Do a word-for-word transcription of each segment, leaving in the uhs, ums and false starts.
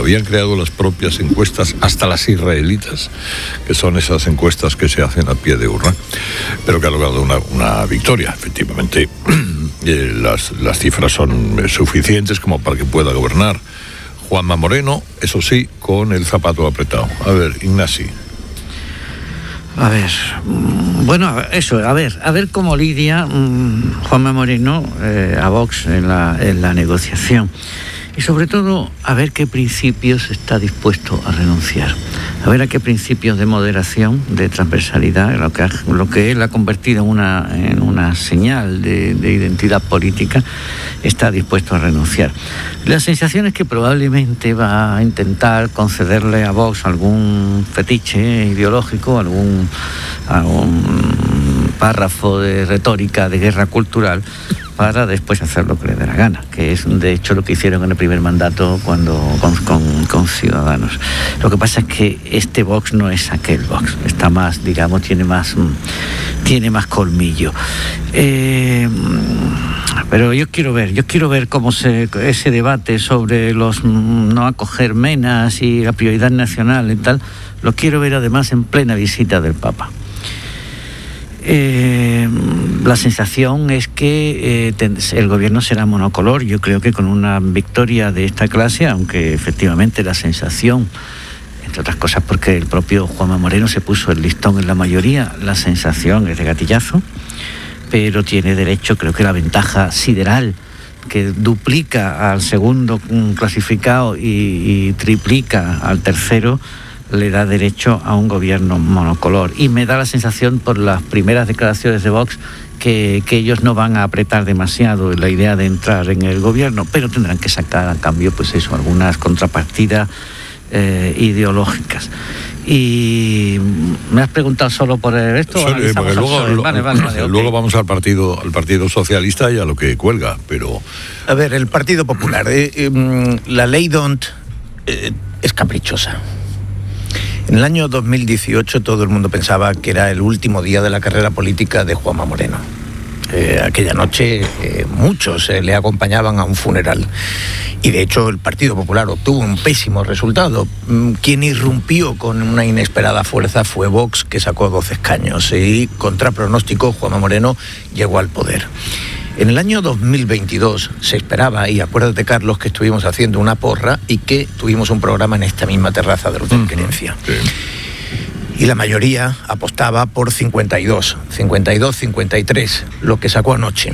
habían creado las propias encuestas, hasta las israelitas, que son esas encuestas que se hacen a pie de urna, pero que ha logrado una, una victoria. Efectivamente, eh, las, las cifras son suficientes como para que pueda gobernar Juanma Moreno, eso sí, con el zapato apretado. A ver, Ignasi. A ver, bueno, eso, a ver, a ver cómo lidia um, Juanma Moreno eh, a Vox en la, en la negociación. Y sobre todo, a ver qué principios está dispuesto a renunciar. A ver a qué principios de moderación, de transversalidad, lo que, ha, lo que él ha convertido en una, en una señal de, de identidad política, está dispuesto a renunciar. La sensación es que probablemente va a intentar concederle a Vox algún fetiche ideológico, algún, algún párrafo de retórica de guerra cultural, para después hacer lo que le dé la gana, que es de hecho lo que hicieron en el primer mandato cuando con, con, con Ciudadanos. Lo que pasa es que este Vox no es aquel Vox, está más, digamos, tiene más, tiene más colmillo. Eh, pero yo quiero ver, yo quiero ver cómo se, ese debate sobre los no acoger menas y la prioridad nacional y tal, lo quiero ver además en plena visita del Papa. Eh, la sensación es que eh, ten, el gobierno será monocolor. Yo creo que con una victoria de esta clase, aunque efectivamente la sensación, entre otras cosas porque el propio Juanma Moreno se puso el listón en la mayoría, la sensación es de gatillazo, pero tiene derecho, creo que la ventaja sideral que duplica al segundo clasificado y, y triplica al tercero, le da derecho a un gobierno monocolor. Y me da la sensación, por las primeras declaraciones de Vox, que, que ellos no van a apretar demasiado la idea de entrar en el gobierno, pero tendrán que sacar a cambio, pues eso, algunas contrapartidas eh, ideológicas. Y me has preguntado solo por esto. Sorry, porque luego, al... vale, vale, vale, luego okay. Vamos al partido, al Partido Socialista y a lo que cuelga, pero a ver, el Partido Popular, eh, eh, la ley D'Hondt eh, es caprichosa. En el año dos mil dieciocho todo el mundo pensaba que era el último día de la carrera política de Juanma Moreno. Eh, aquella noche eh, muchos eh, le acompañaban a un funeral. Y de hecho el Partido Popular obtuvo un pésimo resultado. Quien irrumpió con una inesperada fuerza fue Vox, que sacó doce escaños. Y contra pronóstico, Juanma Moreno llegó al poder. En el año dos mil veintidós se esperaba, y acuérdate, Carlos, que estuvimos haciendo una porra y que tuvimos un programa en esta misma terraza de Hotel Querencia. Uh-huh. Sí. Y la mayoría apostaba por cincuenta y dos, cincuenta y dos, cincuenta y tres, lo que sacó anoche.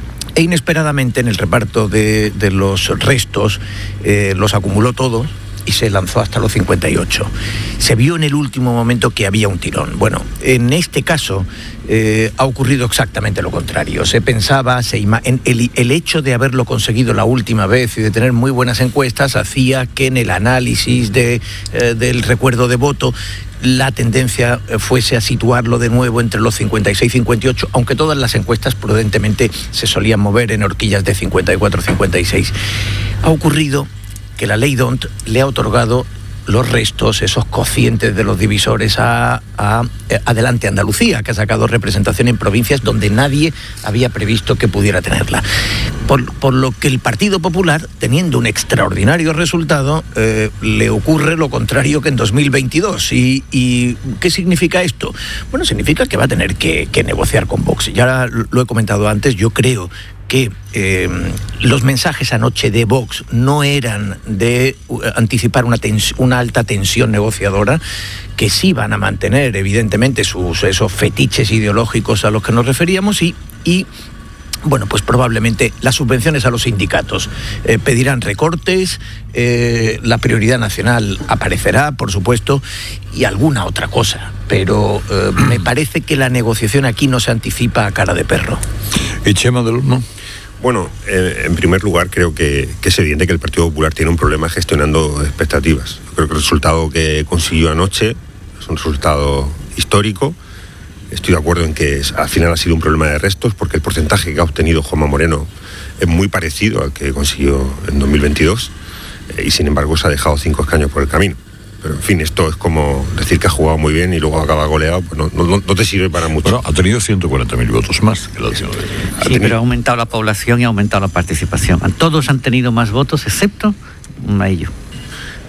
E inesperadamente en el reparto de, de los restos eh, los acumuló todos y se lanzó hasta los cincuenta y ocho. Se vio en el último momento que había un tirón. Bueno, en este caso eh, ha ocurrido exactamente lo contrario. Se pensaba, se ima- en el, el hecho de haberlo conseguido la última vez y de tener muy buenas encuestas hacía que en el análisis de, eh, del recuerdo de voto la tendencia fuese a situarlo de nuevo entre los cincuenta y seis y cincuenta y ocho, aunque todas las encuestas prudentemente se solían mover en horquillas de cincuenta y cuatro a cincuenta y seis. Ha ocurrido que la ley D'Hondt le ha otorgado los restos, esos cocientes de los divisores a, a, a Adelante Andalucía, que ha sacado representación en provincias donde nadie había previsto que pudiera tenerla. Por, por lo que el Partido Popular, teniendo un extraordinario resultado, eh, le ocurre lo contrario que en dos mil veintidós. ¿Y, y qué significa esto? Bueno, significa que va a tener que, que negociar con Vox. Ya lo he comentado antes, yo creo que eh, los mensajes anoche de Vox no eran de uh, anticipar una, tens- una alta tensión negociadora, que sí van a mantener evidentemente sus esos fetiches ideológicos a los que nos referíamos y, y bueno, pues probablemente las subvenciones a los sindicatos eh, pedirán recortes, eh, la prioridad nacional aparecerá, por supuesto, y alguna otra cosa. Pero eh, me parece que la negociación aquí no se anticipa a cara de perro. ¿Y Chema del Horno? Bueno, eh, en primer lugar creo que, que es evidente que el Partido Popular tiene un problema gestionando expectativas. Yo creo que el resultado que consiguió anoche es un resultado histórico. Estoy de acuerdo en que al final ha sido un problema de restos, porque el porcentaje que ha obtenido Juanma Moreno es muy parecido al que consiguió en dos mil veintidós eh, y sin embargo se ha dejado cinco escaños por el camino. Pero en fin, esto es como decir que ha jugado muy bien y luego acaba goleado, pues no, no, no te sirve para mucho. Bueno, ha tenido ciento cuarenta mil votos más que la última vez. Sí, tenido... pero ha aumentado la población y ha aumentado la participación. Todos han tenido más votos excepto Maillo. Pero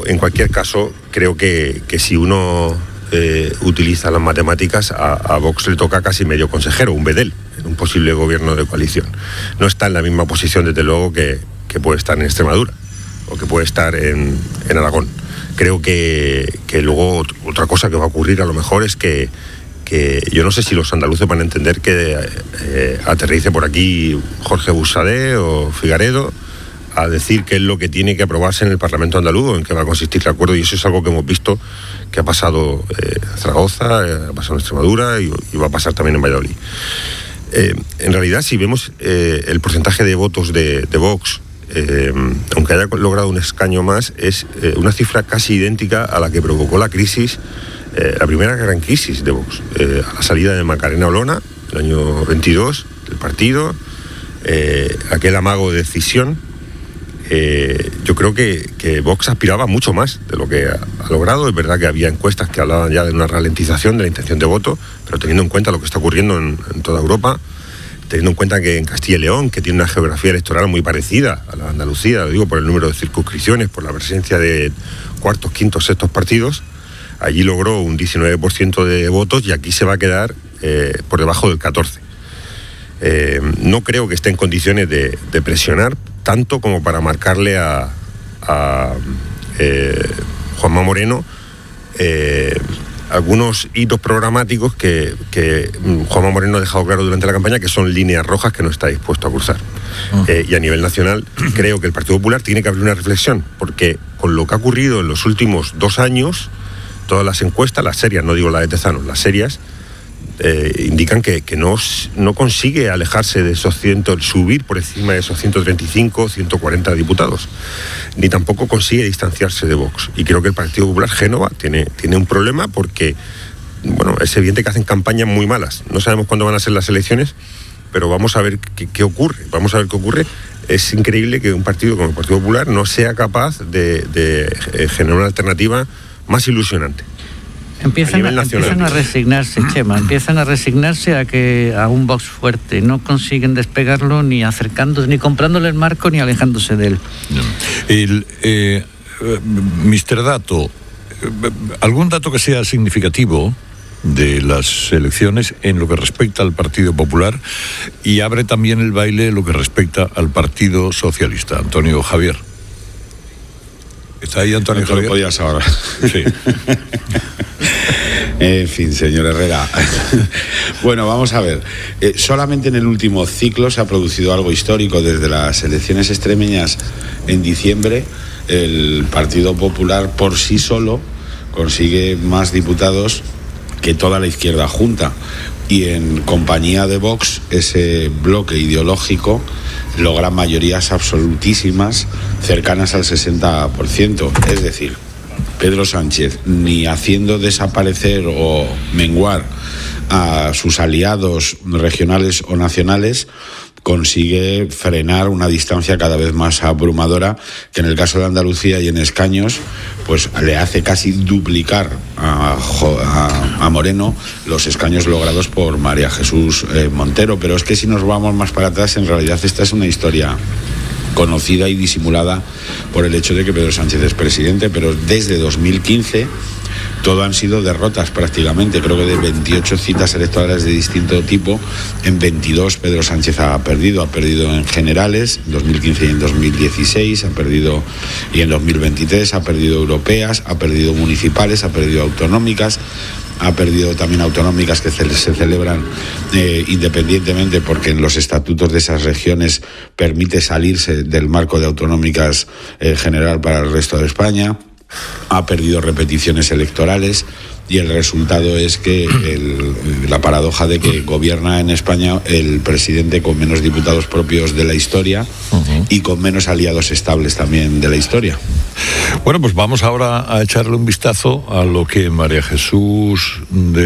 en cualquier caso, creo que, que si uno eh, utiliza las matemáticas, a, a Vox le toca casi medio consejero, un bedel, en un posible gobierno de coalición. No está en la misma posición, desde luego, que, que puede estar en Extremadura o que puede estar en, en Aragón. Creo que, que luego otra cosa que va a ocurrir a lo mejor es que, que yo no sé si los andaluces van a entender que eh, aterrice por aquí Jorge Buxadé o Figaredo a decir qué es lo que tiene que aprobarse en el Parlamento andaluz, en qué va a consistir el acuerdo, y eso es algo que hemos visto que ha pasado eh, en Zaragoza, eh, ha pasado en Extremadura y, y va a pasar también en Valladolid. Eh, en realidad, si vemos eh, el porcentaje de votos de, de Vox, Eh, aunque haya logrado un escaño más, es eh, una cifra casi idéntica a la que provocó la crisis, eh, la primera gran crisis de Vox, eh, a la salida de Macarena Olona, el año veintidós, del partido, eh, aquel amago de decisión. Eh, yo creo que, que Vox aspiraba mucho más de lo que ha, ha logrado. Es verdad que había encuestas que hablaban ya de una ralentización de la intención de voto, pero teniendo en cuenta lo que está ocurriendo en, en toda Europa, teniendo en cuenta que en Castilla y León, que tiene una geografía electoral muy parecida a la de Andalucía, lo digo por el número de circunscripciones, por la presencia de cuartos, quintos, sextos partidos, allí logró un diecinueve por ciento de votos y aquí se va a quedar eh, por debajo del catorce por ciento. Eh, no creo que esté en condiciones de, de presionar tanto como para marcarle a, a eh, Juanma Moreno eh, algunos hitos programáticos que, que Juanma Moreno ha dejado claro durante la campaña que son líneas rojas que no está dispuesto a cruzar. Uh-huh. Eh, y a nivel nacional creo que el Partido Popular tiene que abrir una reflexión, porque con lo que ha ocurrido en los últimos dos años, todas las encuestas, las serias, no digo la de Tezanos, las serias, eh, indican que, que no, no consigue alejarse de esos cientos, subir por encima de esos ciento treinta y cinco, ciento cuarenta diputados, ni tampoco consigue distanciarse de Vox. Y creo que el Partido Popular Génova tiene, tiene un problema porque, bueno, es evidente que hacen campañas muy malas. No sabemos cuándo van a ser las elecciones, pero vamos a ver qué, qué ocurre. Vamos a ver qué ocurre. Es increíble que un partido como el Partido Popular no sea capaz de, de generar una alternativa más ilusionante. Empiezan a, a, empiezan a resignarse, Chema, empiezan a resignarse a que a un Vox fuerte. No consiguen despegarlo ni acercándose, ni comprándole el marco, ni alejándose de él. No. El, eh, mister Dato, ¿algún dato que sea significativo de las elecciones en lo que respecta al Partido Popular? Y abre también el baile en lo que respecta al Partido Socialista. Antonio Javier. ¿Está ahí Antonio no Javier? Lo podías ahora. Sí. En fin, señor Herrera. Bueno, vamos a ver. Eh, solamente en el último ciclo se ha producido algo histórico. Desde las elecciones extremeñas en diciembre, el Partido Popular por sí solo consigue más diputados que toda la izquierda junta. Y en compañía de Vox, ese bloque ideológico logra mayorías absolutísimas cercanas al sesenta por ciento. Es decir, Pedro Sánchez, ni haciendo desaparecer o menguar a sus aliados regionales o nacionales, consigue frenar una distancia cada vez más abrumadora, que en el caso de Andalucía y en escaños, pues le hace casi duplicar a, a, a Moreno los escaños logrados por María Jesús eh, Montero. Pero es que si nos vamos más para atrás, en realidad esta es una historia conocida y disimulada por el hecho de que Pedro Sánchez es presidente, pero desde dos mil quince todo han sido derrotas prácticamente. Creo que de veintiocho citas electorales de distinto tipo, en veintidós Pedro Sánchez ha perdido. Ha perdido en generales, en dos mil quince y en dos mil dieciséis, ha perdido, y en dos mil veintitrés ha perdido europeas, ha perdido municipales, ha perdido autonómicas, ha perdido también autonómicas que se celebran eh, independientemente, porque en los estatutos de esas regiones permite salirse del marco de autonómicas eh, general para el resto de España. Ha perdido repeticiones electorales y el resultado es que el, la paradoja de que gobierna en España el presidente con menos diputados propios de la historia uh-huh. y con menos aliados estables también de la historia. Bueno, pues vamos ahora a echarle un vistazo a lo que María Jesús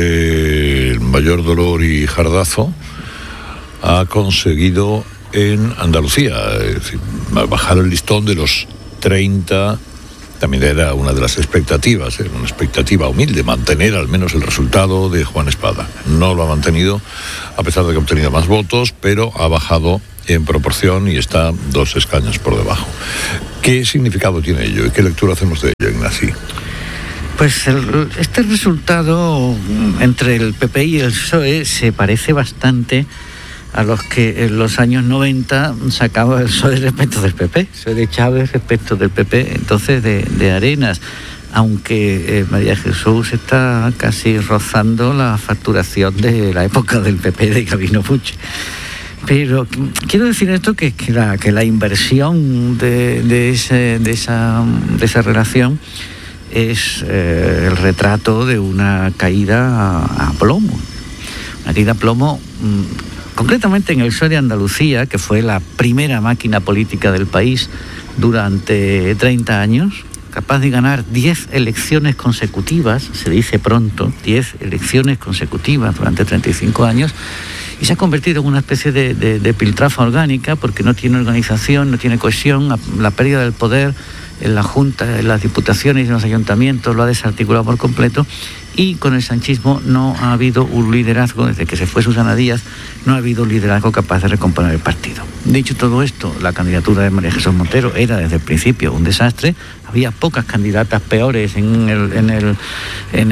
de Mayor Dolor y Jardazo ha conseguido en Andalucía. Es decir, bajar el listón de los treinta. También era una de las expectativas, era una expectativa humilde, mantener al menos el resultado de Juan Espada. No lo ha mantenido, a pesar de que ha obtenido más votos, pero ha bajado en proporción y está dos escaños por debajo. ¿Qué significado tiene ello y qué lectura hacemos de ello, Ignasi? Pues el, este resultado entre el P P y el P S O E se parece bastante a los que en los años noventa sacaba el P S O E respecto del P P, P S O E de Chávez respecto del P P, entonces de, de Arenas, aunque eh, María Jesús está casi rozando la facturación de la época del P P de Gabino Puig. Pero quiero decir esto, que, que, la, que la inversión de, de, ese, de, esa, de esa relación es eh, el retrato de una caída a, a plomo. Una caída a plomo, mmm, concretamente en el P S O E de Andalucía, que fue la primera máquina política del país durante treinta años, capaz de ganar diez elecciones consecutivas, se dice pronto, diez elecciones consecutivas durante treinta y cinco años, y se ha convertido en una especie de, de, de piltrafa orgánica, porque no tiene organización, no tiene cohesión, la pérdida del poder en la Junta, en las diputaciones y en los ayuntamientos lo ha desarticulado por completo, y con el sanchismo no ha habido un liderazgo, desde que se fue Susana Díaz, no ha habido un liderazgo capaz de recomponer el partido. Dicho todo esto, la candidatura de María Jesús Montero era desde el principio un desastre, había pocas candidatas peores en el, en el, en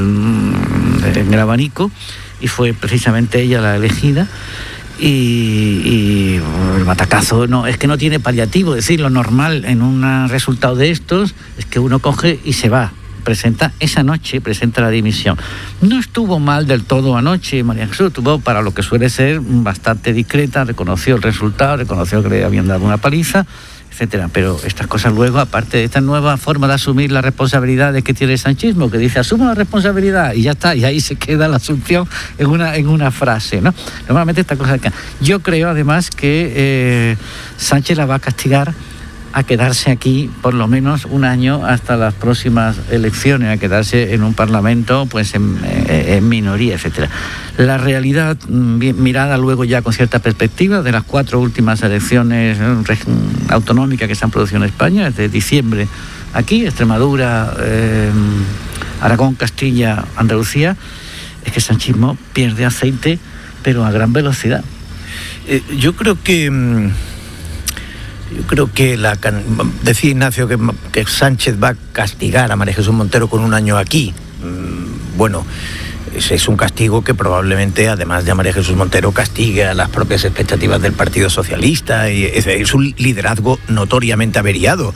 el, en el abanico, y fue precisamente ella la elegida. Y, y el batacazo no, es que no tiene paliativo, es decir, lo normal en un resultado de estos es que uno coge y se va, presenta esa noche, presenta la dimisión. No estuvo mal del todo anoche María Jesús, estuvo para lo que suele ser bastante discreta, reconoció el resultado, reconoció que le habían dado una paliza, etcétera. Pero estas cosas luego, aparte de esta nueva forma de asumir las responsabilidades que tiene el sanchismo, que dice asumo la responsabilidad y ya está, y ahí se queda la asunción en una en una frase, ¿no? Normalmente estas cosas. Yo creo además que eh, Sánchez la va a castigar a quedarse aquí por lo menos un año hasta las próximas elecciones, a quedarse en un parlamento pues en, en minoría, etcétera. La realidad, mirada luego ya con cierta perspectiva, de las cuatro últimas elecciones autonómicas que se han producido en España, desde diciembre aquí, Extremadura, eh, Aragón, Castilla, Andalucía, es que el sanchismo pierde aceite, pero a gran velocidad. Eh, yo creo que... Yo creo que la decía Ignacio que, que Sánchez va a castigar a María Jesús Montero con un año aquí. Bueno, ese es un castigo que probablemente, además de a María Jesús Montero, castigue a las propias expectativas del Partido Socialista. Y es, es un liderazgo notoriamente averiado.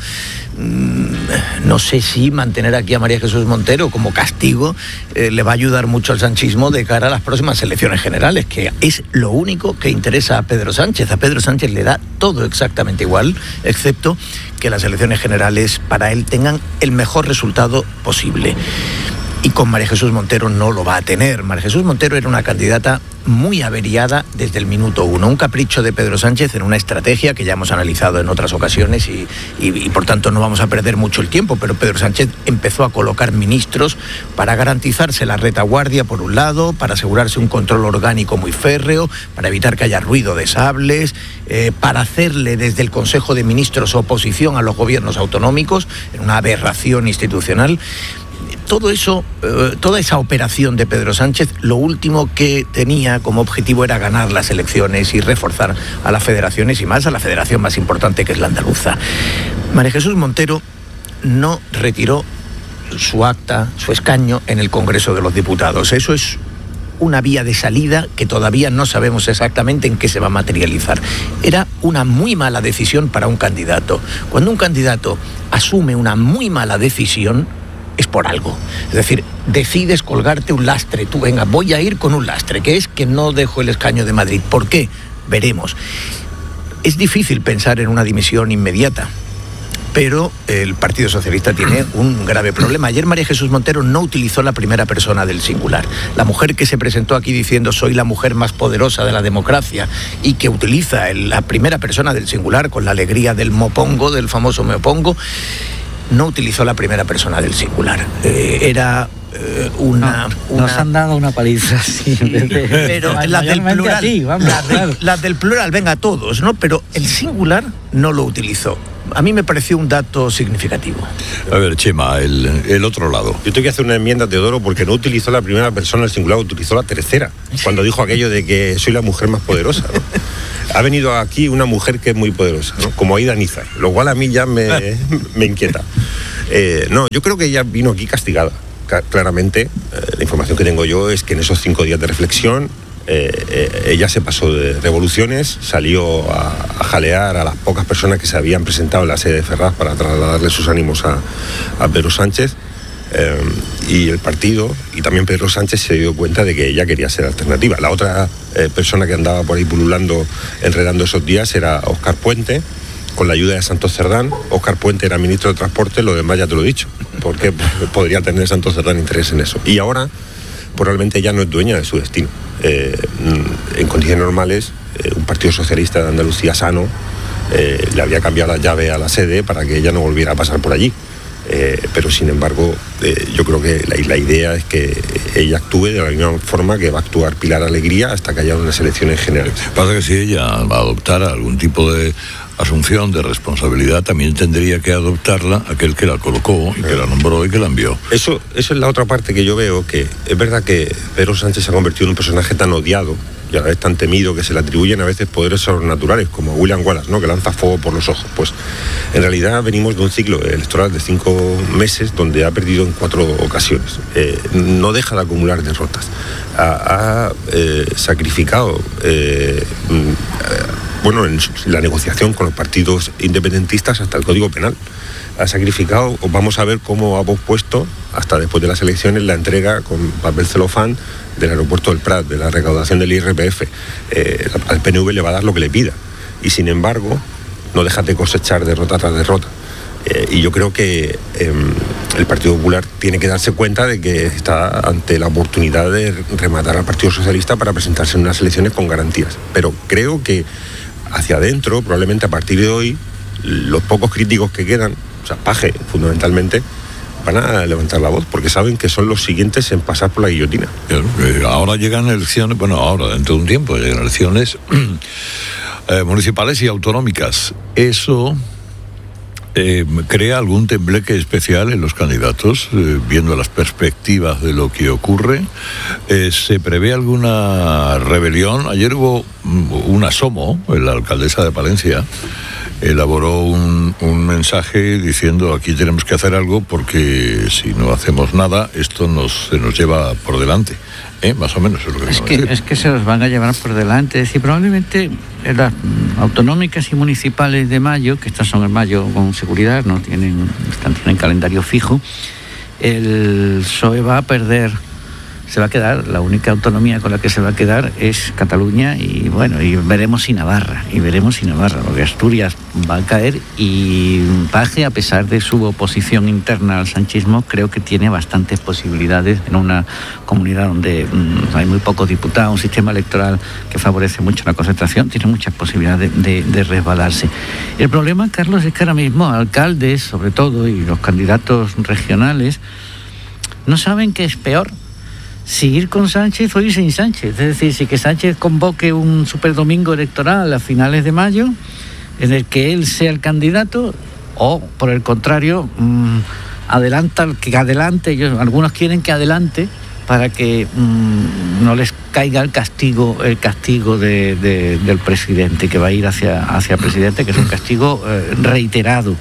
No sé si mantener aquí a María Jesús Montero como castigo eh, le va a ayudar mucho al sanchismo de cara a las próximas elecciones generales, que es lo único que interesa a Pedro Sánchez. A Pedro Sánchez le da todo exactamente igual, excepto que las elecciones generales para él tengan el mejor resultado posible. Y con María Jesús Montero no lo va a tener. María Jesús Montero era una candidata muy averiada desde el minuto uno. Un capricho de Pedro Sánchez en una estrategia que ya hemos analizado en otras ocasiones y, y, y por tanto no vamos a perder mucho el tiempo, pero Pedro Sánchez empezó a colocar ministros para garantizarse la retaguardia por un lado, para asegurarse un control orgánico muy férreo, para evitar que haya ruido de sables, eh, para hacerle desde el Consejo de Ministros oposición a los gobiernos autonómicos, en una aberración institucional. Todo eso, eh, toda esa operación de Pedro Sánchez, lo último que tenía como objetivo era ganar las elecciones y reforzar a las federaciones y más a la federación más importante, que es la andaluza. María Jesús Montero no retiró su acta, su escaño en el Congreso de los Diputados. Eso es una vía de salida que todavía no sabemos exactamente en qué se va a materializar. Era una muy mala decisión para un candidato. Cuando un candidato asume una muy mala decisión, es por algo. Es decir, decides colgarte un lastre. Tú, venga, voy a ir con un lastre, que es que no dejo el escaño de Madrid. ¿Por qué? Veremos. Es difícil pensar en una dimisión inmediata, pero el Partido Socialista tiene un grave problema. Ayer María Jesús Montero no utilizó la primera persona del singular. La mujer que se presentó aquí diciendo soy la mujer más poderosa de la democracia y que utiliza la primera persona del singular con la alegría del mopongo, del famoso mopongo, no utilizó la primera persona del singular. Eh, era eh, una, no, una... Nos han dado una paliza, sí. Pero las del plural, ti, vamos, las, claro. del, las del plural, venga, todos, ¿no? Pero el singular no lo utilizó. A mí me pareció un dato significativo. A ver, Chema, el, el otro lado. Yo tengo que hacer una enmienda, Teodoro, porque no utilizó la primera persona del singular, utilizó la tercera, cuando dijo aquello de que soy la mujer más poderosa, ¿no? ha venido aquí una mujer que es muy poderosa, ¿no? Como Aida Nízar, lo cual a mí ya me, me inquieta. Eh, no, yo creo que ella vino aquí castigada. Claramente, eh, la información que tengo yo es que en esos cinco días de reflexión eh, eh, ella se pasó de revoluciones, salió a, a jalear a las pocas personas que se habían presentado en la sede de Ferraz para trasladarle sus ánimos a, a Pedro Sánchez, eh, y el partido y también Pedro Sánchez se dio cuenta de que ella quería ser alternativa. La otra eh, persona que andaba por ahí pululando, enredando esos días era Óscar Puente, con la ayuda de Santos Cerdán. Óscar Puente era ministro de Transporte, lo demás ya te lo he dicho, porque podría tener Santos Cerdán interés en eso. Y ahora, pues realmente ella no es dueña de su destino. Eh, en condiciones normales, eh, un partido socialista de Andalucía sano eh, le había cambiado la llave a la sede para que ella no volviera a pasar por allí. Eh, pero sin embargo, eh, yo creo que la, la idea es que ella actúe de la misma forma que va a actuar Pilar Alegría hasta que haya unas elecciones generales. Pasa que si ella adoptara algún tipo de asunción de responsabilidad, también tendría que adoptarla aquel que la colocó y que la nombró y que la envió. Eso, eso es la otra parte que yo veo, que es verdad que Pedro Sánchez se ha convertido en un personaje tan odiado y a la vez tan temido que se le atribuyen a veces poderes sobrenaturales, como William Wallace, ¿no? Que lanza fuego por los ojos. Pues en realidad venimos de un ciclo electoral de cinco meses donde ha perdido en cuatro ocasiones. Eh, no deja de acumular derrotas. Ha, ha eh, sacrificado eh, bueno, en la negociación con los partidos independentistas hasta el Código Penal. Ha sacrificado, vamos a ver cómo ha pospuesto hasta después de las elecciones la entrega con papel celofán del aeropuerto del Prat, de la recaudación del I R P F. Eh, al P N V le va a dar lo que le pida y sin embargo no deja de cosechar derrota tras derrota. Eh, y yo creo que eh, el Partido Popular tiene que darse cuenta de que está ante la oportunidad de rematar al Partido Socialista para presentarse en unas elecciones con garantías. Pero creo que hacia adentro, probablemente a partir de hoy, los pocos críticos que quedan, o sea, Paje fundamentalmente, van a levantar la voz porque saben que son los siguientes en pasar por la guillotina. Ahora llegan elecciones, bueno, ahora dentro de un tiempo llegan elecciones eh, municipales y autonómicas. Eso eh, crea algún tembleque especial en los candidatos, eh, viendo las perspectivas de lo que ocurre. Eh, ¿Se prevé alguna rebelión? Ayer hubo un asomo, la alcaldesa de Palencia elaboró un, un mensaje diciendo aquí tenemos que hacer algo porque si no hacemos nada esto nos, se nos lleva por delante. ¿Eh? Más o menos es lo que es que, es que se los van a llevar por delante. Es decir, probablemente en las autonómicas y municipales de mayo, que estas son en mayo con seguridad, no tienen, están, tienen calendario fijo, el P S O E va a perder. Se va a quedar, la única autonomía con la que se va a quedar es Cataluña y bueno, y veremos si Navarra, y veremos si Navarra, porque Asturias va a caer y Paje, a pesar de su oposición interna al sanchismo, creo que tiene bastantes posibilidades en una comunidad donde mmm, hay muy pocos diputados, un sistema electoral que favorece mucho la concentración, tiene muchas posibilidades de, de, de resbalarse. El problema, Carlos, es que ahora mismo alcaldes, sobre todo, y los candidatos regionales, no saben qué es peor, si ir con Sánchez o ir sin Sánchez. Es decir, si que Sánchez convoque un superdomingo electoral a finales de mayo, en el que él sea el candidato, o por el contrario, mmm, adelanta, que adelante, ellos, algunos quieren que adelante, para que mmm, no les caiga el castigo, el castigo de, de, del presidente, que va a ir hacia, hacia el presidente, que es un castigo eh, reiterado.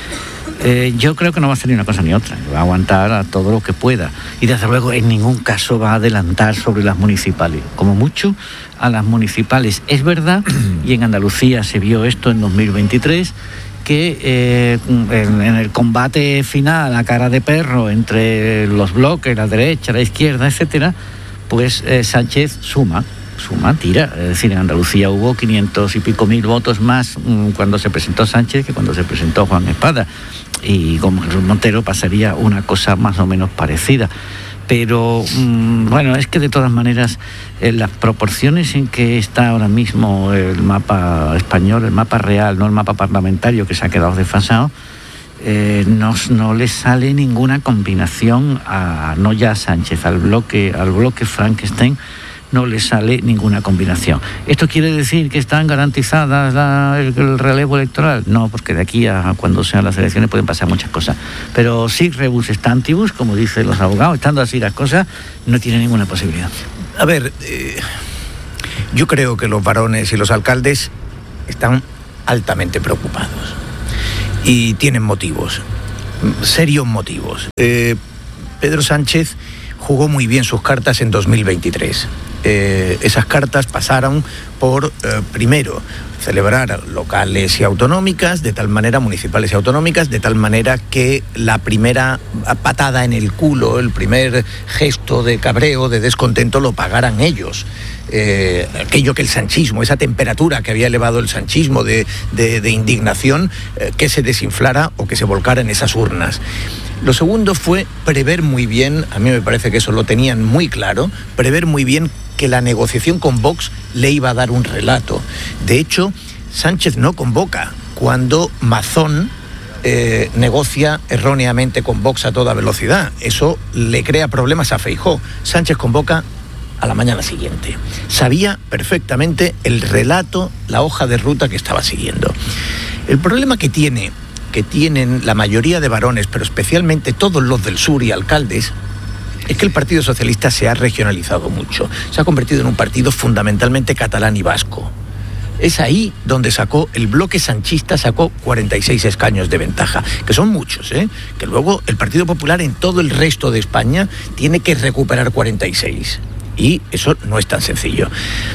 Eh, yo creo que no va a ser ni una cosa ni otra, va a aguantar a todo lo que pueda y desde luego en ningún caso va a adelantar sobre las municipales, como mucho a las municipales. Es verdad, y en Andalucía se vio esto en dos mil veintitrés, que eh, en, en el combate final a cara de perro entre los bloques, la derecha, la izquierda, etcétera, pues eh, Sánchez suma. suma, tira, es decir, en Andalucía hubo quinientos y pico mil votos más mmm, cuando se presentó Sánchez que cuando se presentó Juan Espada, y con Jesús Montero pasaría una cosa más o menos parecida, pero mmm, bueno, es que de todas maneras en las proporciones en que está ahora mismo el mapa español, el mapa real, no el mapa parlamentario que se ha quedado desfasado, eh, no, no le sale ninguna combinación a, no ya a Sánchez, al bloque, al bloque Frankenstein, no le sale ninguna combinación. ¿Esto quiere decir que están garantizadas la, el, el relevo electoral? No, porque de aquí a cuando sean las elecciones pueden pasar muchas cosas. Pero sí, rebus stantibus, como dicen los abogados, estando así las cosas, no tiene ninguna posibilidad. A ver, eh, yo creo que los varones y los alcaldes están altamente preocupados y tienen motivos, serios motivos. Eh, Pedro Sánchez jugó muy bien sus cartas en dos mil veintitrés. Eh, esas cartas pasaron por, eh, primero, celebrar locales y autonómicas, de tal manera, municipales y autonómicas, de tal manera que la primera patada en el culo, el primer gesto de cabreo, de descontento, lo pagaran ellos. Eh, aquello que el sanchismo, esa temperatura que había elevado el sanchismo de, de, de indignación, eh, que se desinflara o que se volcara en esas urnas. Lo segundo fue prever muy bien, a mí me parece que eso lo tenían muy claro, prever muy bien que la negociación con Vox le iba a dar un relato. De hecho, Sánchez no convoca cuando Mazón eh, negocia erróneamente con Vox a toda velocidad. Eso le crea problemas a Feijóo. Sánchez convoca a la mañana siguiente. Sabía perfectamente el relato, la hoja de ruta que estaba siguiendo. El problema que tiene, que tienen la mayoría de varones, pero especialmente todos los del sur y alcaldes, es que el Partido Socialista se ha regionalizado mucho. Se ha convertido en un partido fundamentalmente catalán y vasco. Es ahí donde sacó, el bloque sanchista sacó cuarenta y seis escaños de ventaja, que son muchos, ¿eh? Que luego el Partido Popular en todo el resto de España tiene que recuperar cuarenta y seis. Y eso no es tan sencillo.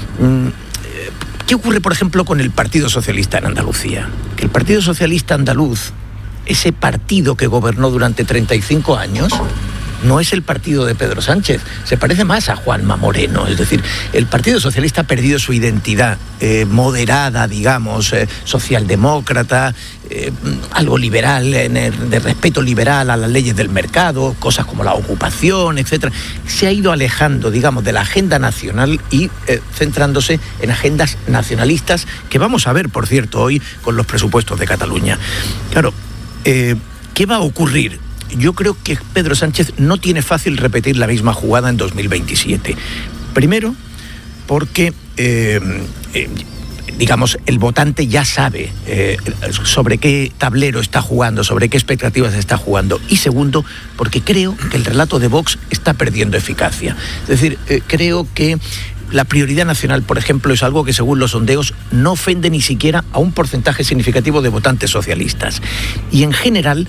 ¿Qué ocurre, por ejemplo, con el Partido Socialista en Andalucía? Que el Partido Socialista andaluz, ese partido que gobernó durante treinta y cinco años, no es el partido de Pedro Sánchez, se parece más a Juanma Moreno. Es decir, el Partido Socialista ha perdido su identidad eh, moderada, digamos, eh, socialdemócrata, eh, algo liberal, eh, de respeto liberal a las leyes del mercado, cosas como la ocupación, etcétera. Se ha ido alejando, digamos, de la agenda nacional y eh, centrándose en agendas nacionalistas, que vamos a ver, por cierto, hoy con los presupuestos de Cataluña. Claro, eh, ¿qué va a ocurrir? Yo creo que Pedro Sánchez no tiene fácil repetir la misma jugada en dos mil veintisiete. Primero, porque, eh, eh, digamos, el votante ya sabe eh, sobre qué tablero está jugando, sobre qué expectativas está jugando. Y segundo, porque creo que el relato de Vox está perdiendo eficacia. Es decir, eh, creo que la prioridad nacional, por ejemplo, es algo que según los sondeos no ofende ni siquiera a un porcentaje significativo de votantes socialistas. Y en general,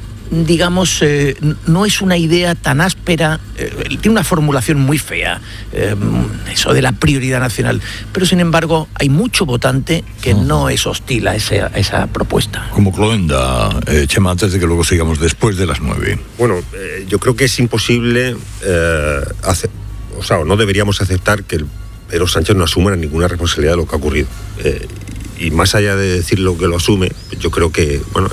digamos, eh, no es una idea tan áspera, eh, tiene una formulación muy fea, eh, eso de la prioridad nacional, pero sin embargo hay mucho votante que uh-huh. no es hostil a esa, a esa propuesta. Como Cloenda, eh, Chema, antes de que luego sigamos después de las nueve. Bueno, eh, yo creo que es imposible, eh, hacer, o sea, no deberíamos aceptar que el Pedro Sánchez no asuma ninguna responsabilidad de lo que ha ocurrido. Eh, Y más allá de decir lo que lo asume, yo creo que, bueno,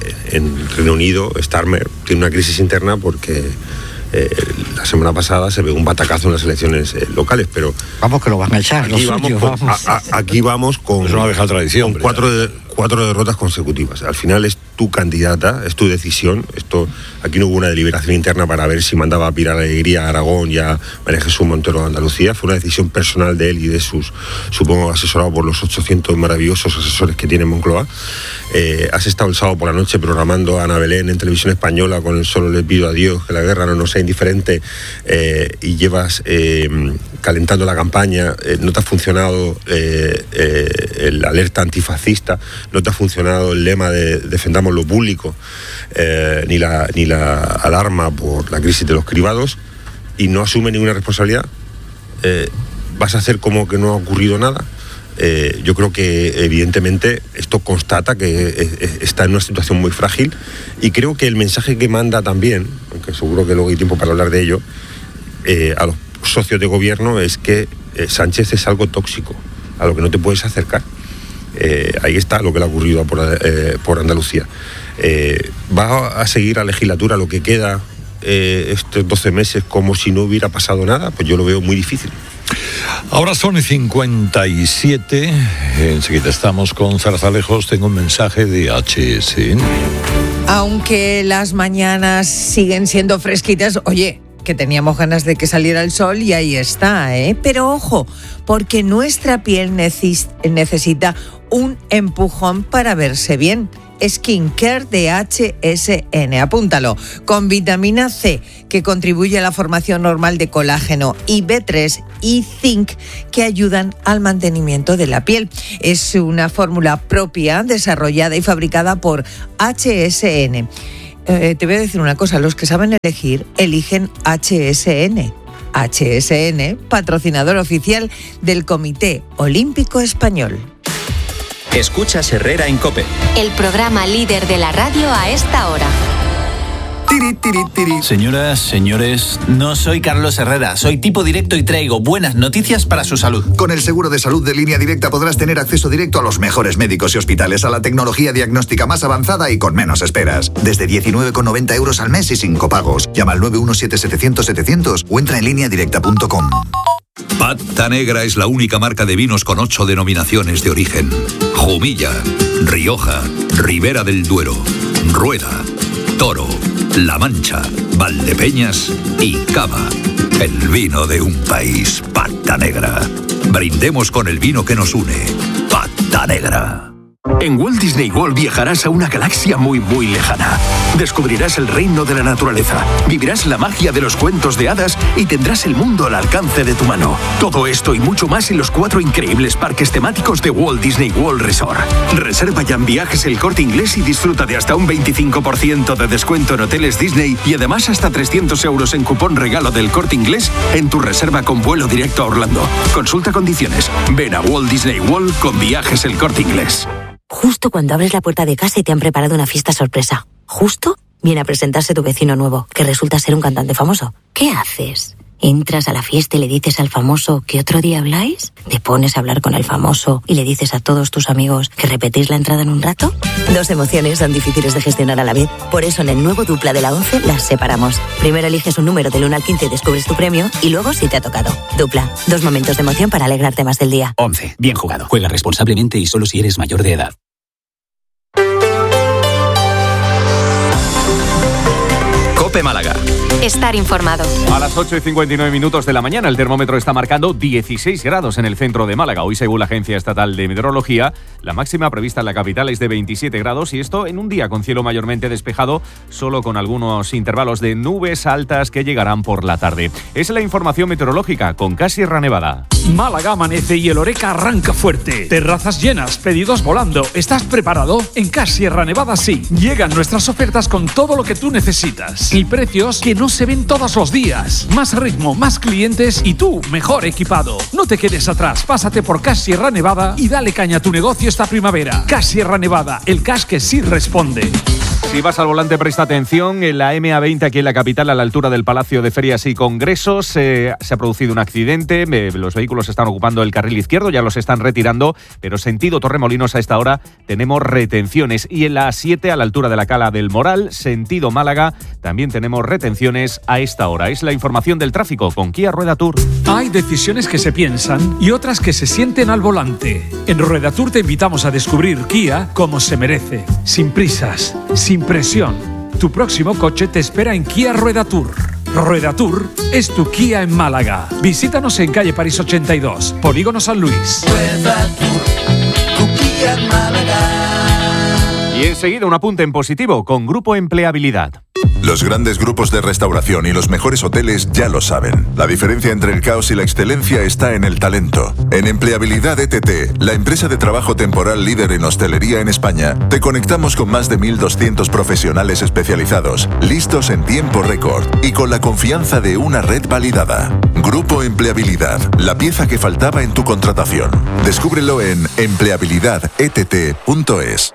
en Reino Unido, Starmer tiene una crisis interna porque eh, la semana pasada se ve un batacazo en las elecciones eh, locales, pero... Vamos que lo van a echar, aquí, los vamos, suyos, con, vamos. A, a, aquí vamos con, es una vieja tradición, con cuatro, de, cuatro derrotas consecutivas. Al final es tu candidata, es tu decisión. Esto, aquí no hubo una deliberación interna para ver si mandaba a Pilar Alegría a Aragón y a María Jesús Montero a Andalucía. Fue una decisión personal de él y de sus, supongo, asesorado por los ochocientos maravillosos asesores que tiene Moncloa. Eh, has estado el sábado por la noche programando a Ana Belén en Televisión Española con el Solo le pido a Dios que la guerra no nos sea indiferente, eh, y llevas eh, calentando la campaña. Eh, no te ha funcionado eh, eh, el alerta antifascista, no te ha funcionado el lema de defendamos lo público, eh, ni, la, ni la alarma por la crisis de los cribados, y no asume ninguna responsabilidad. Eh, vas a hacer como que no ha ocurrido nada. Eh, yo creo que evidentemente esto constata que eh, está en una situación muy frágil, y creo que el mensaje que manda también, aunque seguro que luego hay tiempo para hablar de ello, eh, a los socios de gobierno es que eh, Sánchez es algo tóxico, a lo que no te puedes acercar. Eh, ahí está lo que le ha ocurrido por, eh, por Andalucía. Eh, ¿Va a seguir la legislatura lo que queda eh, estos doce meses como si no hubiera pasado nada? Pues yo lo veo muy difícil. Ahora son cincuenta y siete, enseguida estamos con Zarzalejos. Tengo un mensaje de H S. Aunque las mañanas siguen siendo fresquitas, oye, que teníamos ganas de que saliera el sol y ahí está, ¿eh? Pero ojo, porque nuestra piel neces- necesita un empujón para verse bien. Skincare de H S N. Apúntalo. Con vitamina C, que contribuye a la formación normal de colágeno, y B tres y zinc, que ayudan al mantenimiento de la piel. Es una fórmula propia, desarrollada y fabricada por H S N. Eh, te voy a decir una cosa, los que saben elegir, eligen H S N. H S N, patrocinador oficial del Comité Olímpico Español. Escuchas Herrera en COPE. El programa líder de la radio a esta hora. Tiri, tiri, tiri. Señoras, señores, no soy Carlos Herrera, soy tipo directo y traigo buenas noticias para su salud. Con el seguro de salud de Línea Directa podrás tener acceso directo a los mejores médicos y hospitales, a la tecnología diagnóstica más avanzada y con menos esperas. Desde diecinueve con noventa euros al mes y sin copagos. Llama al nueve uno siete setecientos setecientos o entra en línea directa punto com. Pata Negra es la única marca de vinos con ocho denominaciones de origen. Jumilla, Rioja, Ribera del Duero, Rueda, Toro, La Mancha, Valdepeñas y Cava. El vino de un país, Pata Negra. Brindemos con el vino que nos une. Pata Negra. En Walt Disney World viajarás a una galaxia muy muy lejana. Descubrirás el reino de la naturaleza, vivirás la magia de los cuentos de hadas y tendrás el mundo al alcance de tu mano. Todo esto y mucho más en los cuatro increíbles parques temáticos de Walt Disney World Resort. Reserva ya en Viajes El Corte Inglés y disfruta de hasta un veinticinco por ciento de descuento en hoteles Disney y además hasta trescientos euros en cupón regalo del Corte Inglés en tu reserva con vuelo directo a Orlando. Consulta condiciones. Ven a Walt Disney World con Viajes El Corte Inglés. Justo cuando abres la puerta de casa y te han preparado una fiesta sorpresa. Justo viene a presentarse tu vecino nuevo, que resulta ser un cantante famoso. ¿Qué haces? ¿Entras a la fiesta y le dices al famoso que otro día habláis? ¿Te pones a hablar con el famoso y le dices a todos tus amigos que repetís la entrada en un rato? Dos emociones son difíciles de gestionar a la vez. Por eso en el nuevo Dupla de la once las separamos. Primero eliges un número del uno al quince y descubres tu premio, y luego si te ha tocado. Dupla, dos momentos de emoción para alegrarte más del día. once. Bien jugado. Juega responsablemente y solo si eres mayor de edad. COPE Málaga. Estar informado. A las ocho y cincuenta y nueve minutos de la mañana, el termómetro está marcando dieciséis grados en el centro de Málaga. Hoy, según la Agencia Estatal de Meteorología, la máxima prevista en la capital es de veintisiete grados, y esto en un día con cielo mayormente despejado, solo con algunos intervalos de nubes altas que llegarán por la tarde. Es la información meteorológica con Casierra Nevada. Málaga amanece y el Oreca arranca fuerte. Terrazas llenas, pedidos volando. ¿Estás preparado? En Casierra Nevada sí. Llegan nuestras ofertas con todo lo que tú necesitas y precios que no se ven todos los días. Más ritmo, más clientes y tú mejor equipado. No te quedes atrás, pásate por Casierra Nevada y dale caña a tu negocio esta primavera. Casierra Nevada, el cash que sí responde. Si vas al volante, presta atención. En la eme a veinte, aquí en la capital, a la altura del Palacio de Ferias y Congresos, eh, se ha producido un accidente. Eh, los vehículos están ocupando el carril izquierdo, ya los están retirando, pero sentido Torremolinos a esta hora tenemos retenciones. Y en la A siete, a la altura de la Cala del Moral, sentido Málaga, también tenemos retenciones a esta hora. Es la información del tráfico con Kia Rueda Tour. Hay decisiones que se piensan y otras que se sienten al volante. En Rueda Tour te invitamos a descubrir Kia como se merece, sin prisas, sin presión. Tu próximo coche te espera en Kia Rueda Tour. Rueda Tour es tu Kia en Málaga. Visítanos en calle París ochenta y dos, Polígono San Luis. Rueda Tour, tu Kia en Málaga. Y enseguida un apunte en positivo con Grupo Empleabilidad. Los grandes grupos de restauración y los mejores hoteles ya lo saben. La diferencia entre el caos y la excelencia está en el talento. En Empleabilidad E T T, la empresa de trabajo temporal líder en hostelería en España, te conectamos con más de mil doscientos profesionales especializados, listos en tiempo récord y con la confianza de una red validada. Grupo Empleabilidad, la pieza que faltaba en tu contratación. Descúbrelo en empleabilidad e t t punto es.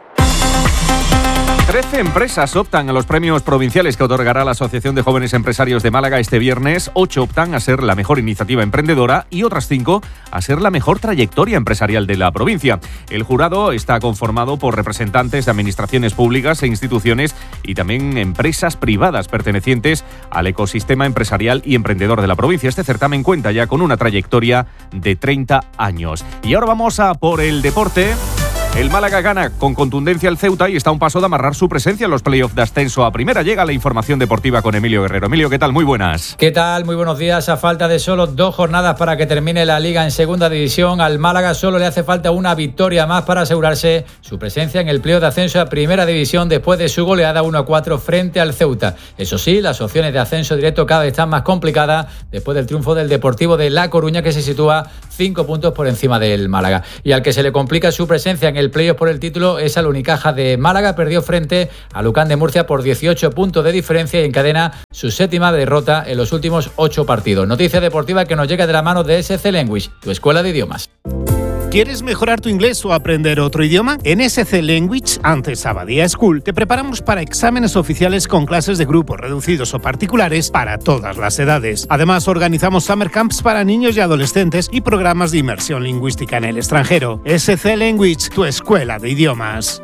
trece empresas optan a los premios provinciales que otorgará la Asociación de Jóvenes Empresarios de Málaga este viernes. ocho optan a ser la mejor iniciativa emprendedora y otras cinco a ser la mejor trayectoria empresarial de la provincia. El jurado está conformado por representantes de administraciones públicas e instituciones y también empresas privadas pertenecientes al ecosistema empresarial y emprendedor de la provincia. Este certamen cuenta ya con una trayectoria de treinta años. Y ahora vamos a por el deporte. El Málaga gana con contundencia el Ceuta y está a un paso de amarrar su presencia en los playoffs de ascenso a primera. Llega la información deportiva con Emilio Guerrero. Emilio, ¿qué tal? Muy buenas. ¿Qué tal? Muy buenos días. A falta de solo dos jornadas para que termine la Liga en segunda división, al Málaga solo le hace falta una victoria más para asegurarse su presencia en el playoff de ascenso a primera división después de su goleada uno a cuatro frente al Ceuta. Eso sí, las opciones de ascenso directo cada vez están más complicadas después del triunfo del Deportivo de La Coruña, que se sitúa cinco puntos por encima del Málaga. Y al que se le complica su presencia en el playoff por el título es al Unicaja de Málaga. Perdió frente a Lucán de Murcia por dieciocho puntos de diferencia y encadena su séptima derrota en los últimos ocho partidos. Noticia deportiva que nos llega de la mano de S C Language, tu escuela de idiomas. ¿Quieres mejorar tu inglés o aprender otro idioma? En S C Language, antes Abadía School, te preparamos para exámenes oficiales con clases de grupos reducidos o particulares para todas las edades. Además, organizamos summer camps para niños y adolescentes y programas de inmersión lingüística en el extranjero. S C Language, tu escuela de idiomas.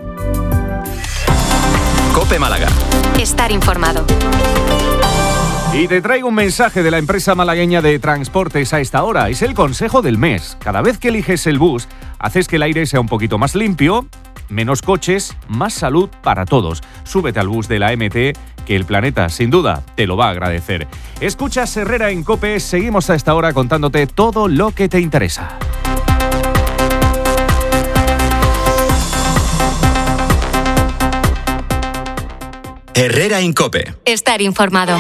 COPE Málaga. Estar informado. Y te traigo un mensaje de la empresa malagueña de transportes a esta hora. Es el consejo del mes. Cada vez que eliges el bus, haces que el aire sea un poquito más limpio, menos coches, más salud para todos. Súbete al bus de la M T, que el planeta, sin duda, te lo va a agradecer. Escuchas Herrera en COPE. Seguimos a esta hora contándote todo lo que te interesa. Herrera en COPE. Estar informado.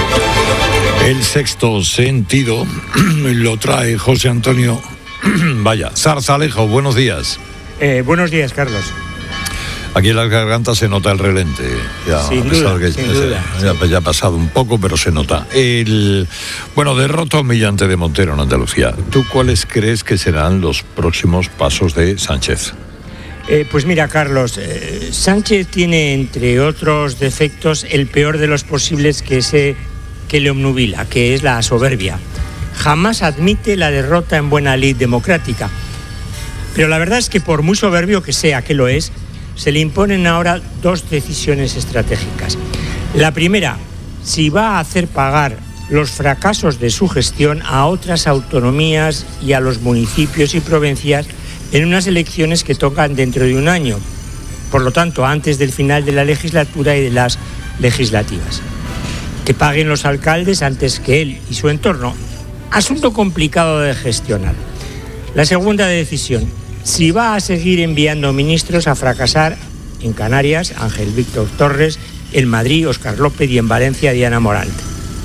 El sexto sentido lo trae José Antonio. Vaya, Zarzalejo, buenos días. Eh, buenos días, Carlos. Aquí en las gargantas se nota el relente. Ya, sin duda, que sin ya, duda. Ya, ya ha pasado un poco, pero se nota. El, bueno, derrota humillante de Montero en Andalucía. ¿Tú cuáles crees que serán los próximos pasos de Sánchez? Eh, pues mira, Carlos, eh, Sánchez tiene, entre otros defectos, el peor de los posibles que, se, que le obnubila, que es la soberbia. Jamás admite la derrota en buena lid democrática. Pero la verdad es que por muy soberbio que sea, que lo es, se le imponen ahora dos decisiones estratégicas. La primera, si va a hacer pagar los fracasos de su gestión a otras autonomías y a los municipios y provincias en unas elecciones que tocan dentro de un año, por lo tanto antes del final de la legislatura y de las legislativas. Que paguen los alcaldes antes que él y su entorno. Asunto complicado de gestionar. La segunda decisión, si va a seguir enviando ministros a fracasar en Canarias, Ángel Víctor Torres, en Madrid, Óscar López y en Valencia, Diana Morante.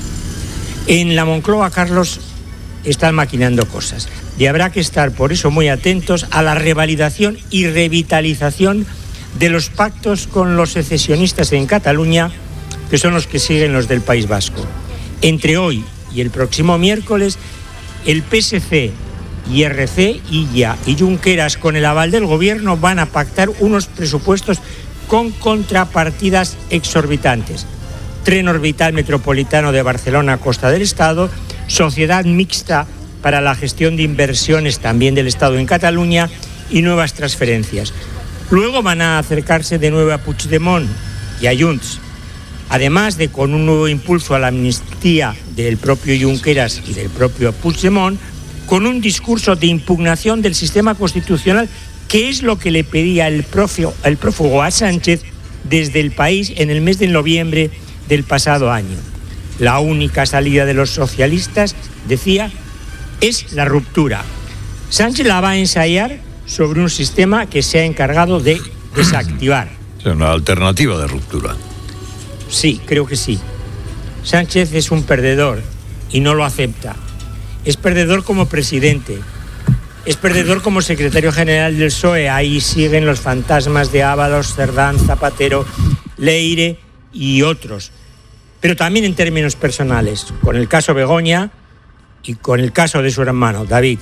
En la Moncloa, Carlos, están maquinando cosas. Y habrá que estar por eso muy atentos a la revalidación y revitalización de los pactos con los secesionistas en Cataluña, que son los que siguen los del País Vasco. Entre hoy y el próximo miércoles, el P S C y R C, Illa y Junqueras, con el aval del gobierno, van a pactar unos presupuestos con contrapartidas exorbitantes. Tren orbital metropolitano de Barcelona a Costa del Estado, sociedad mixta para la gestión de inversiones también del Estado en Cataluña y nuevas transferencias. Luego van a acercarse de nuevo a Puigdemont y a Junts, además de con un nuevo impulso a la amnistía del propio Junqueras y del propio Puigdemont, con un discurso de impugnación del sistema constitucional, que es lo que le pedía el prófugo, el prófugo a Sánchez desde El País en el mes de noviembre del pasado año. La única salida de los socialistas, decía, es la ruptura. Sánchez la va a ensayar sobre un sistema que se ha encargado de desactivar. Es una alternativa de ruptura. Sí, creo que sí. Sánchez es un perdedor y no lo acepta. Es perdedor como presidente. Es perdedor como secretario general del P S O E. Ahí siguen los fantasmas de Ábalos, Cerdán, Zapatero, Leire y otros. Pero también en términos personales, con el caso Begoña y con el caso de su hermano, David.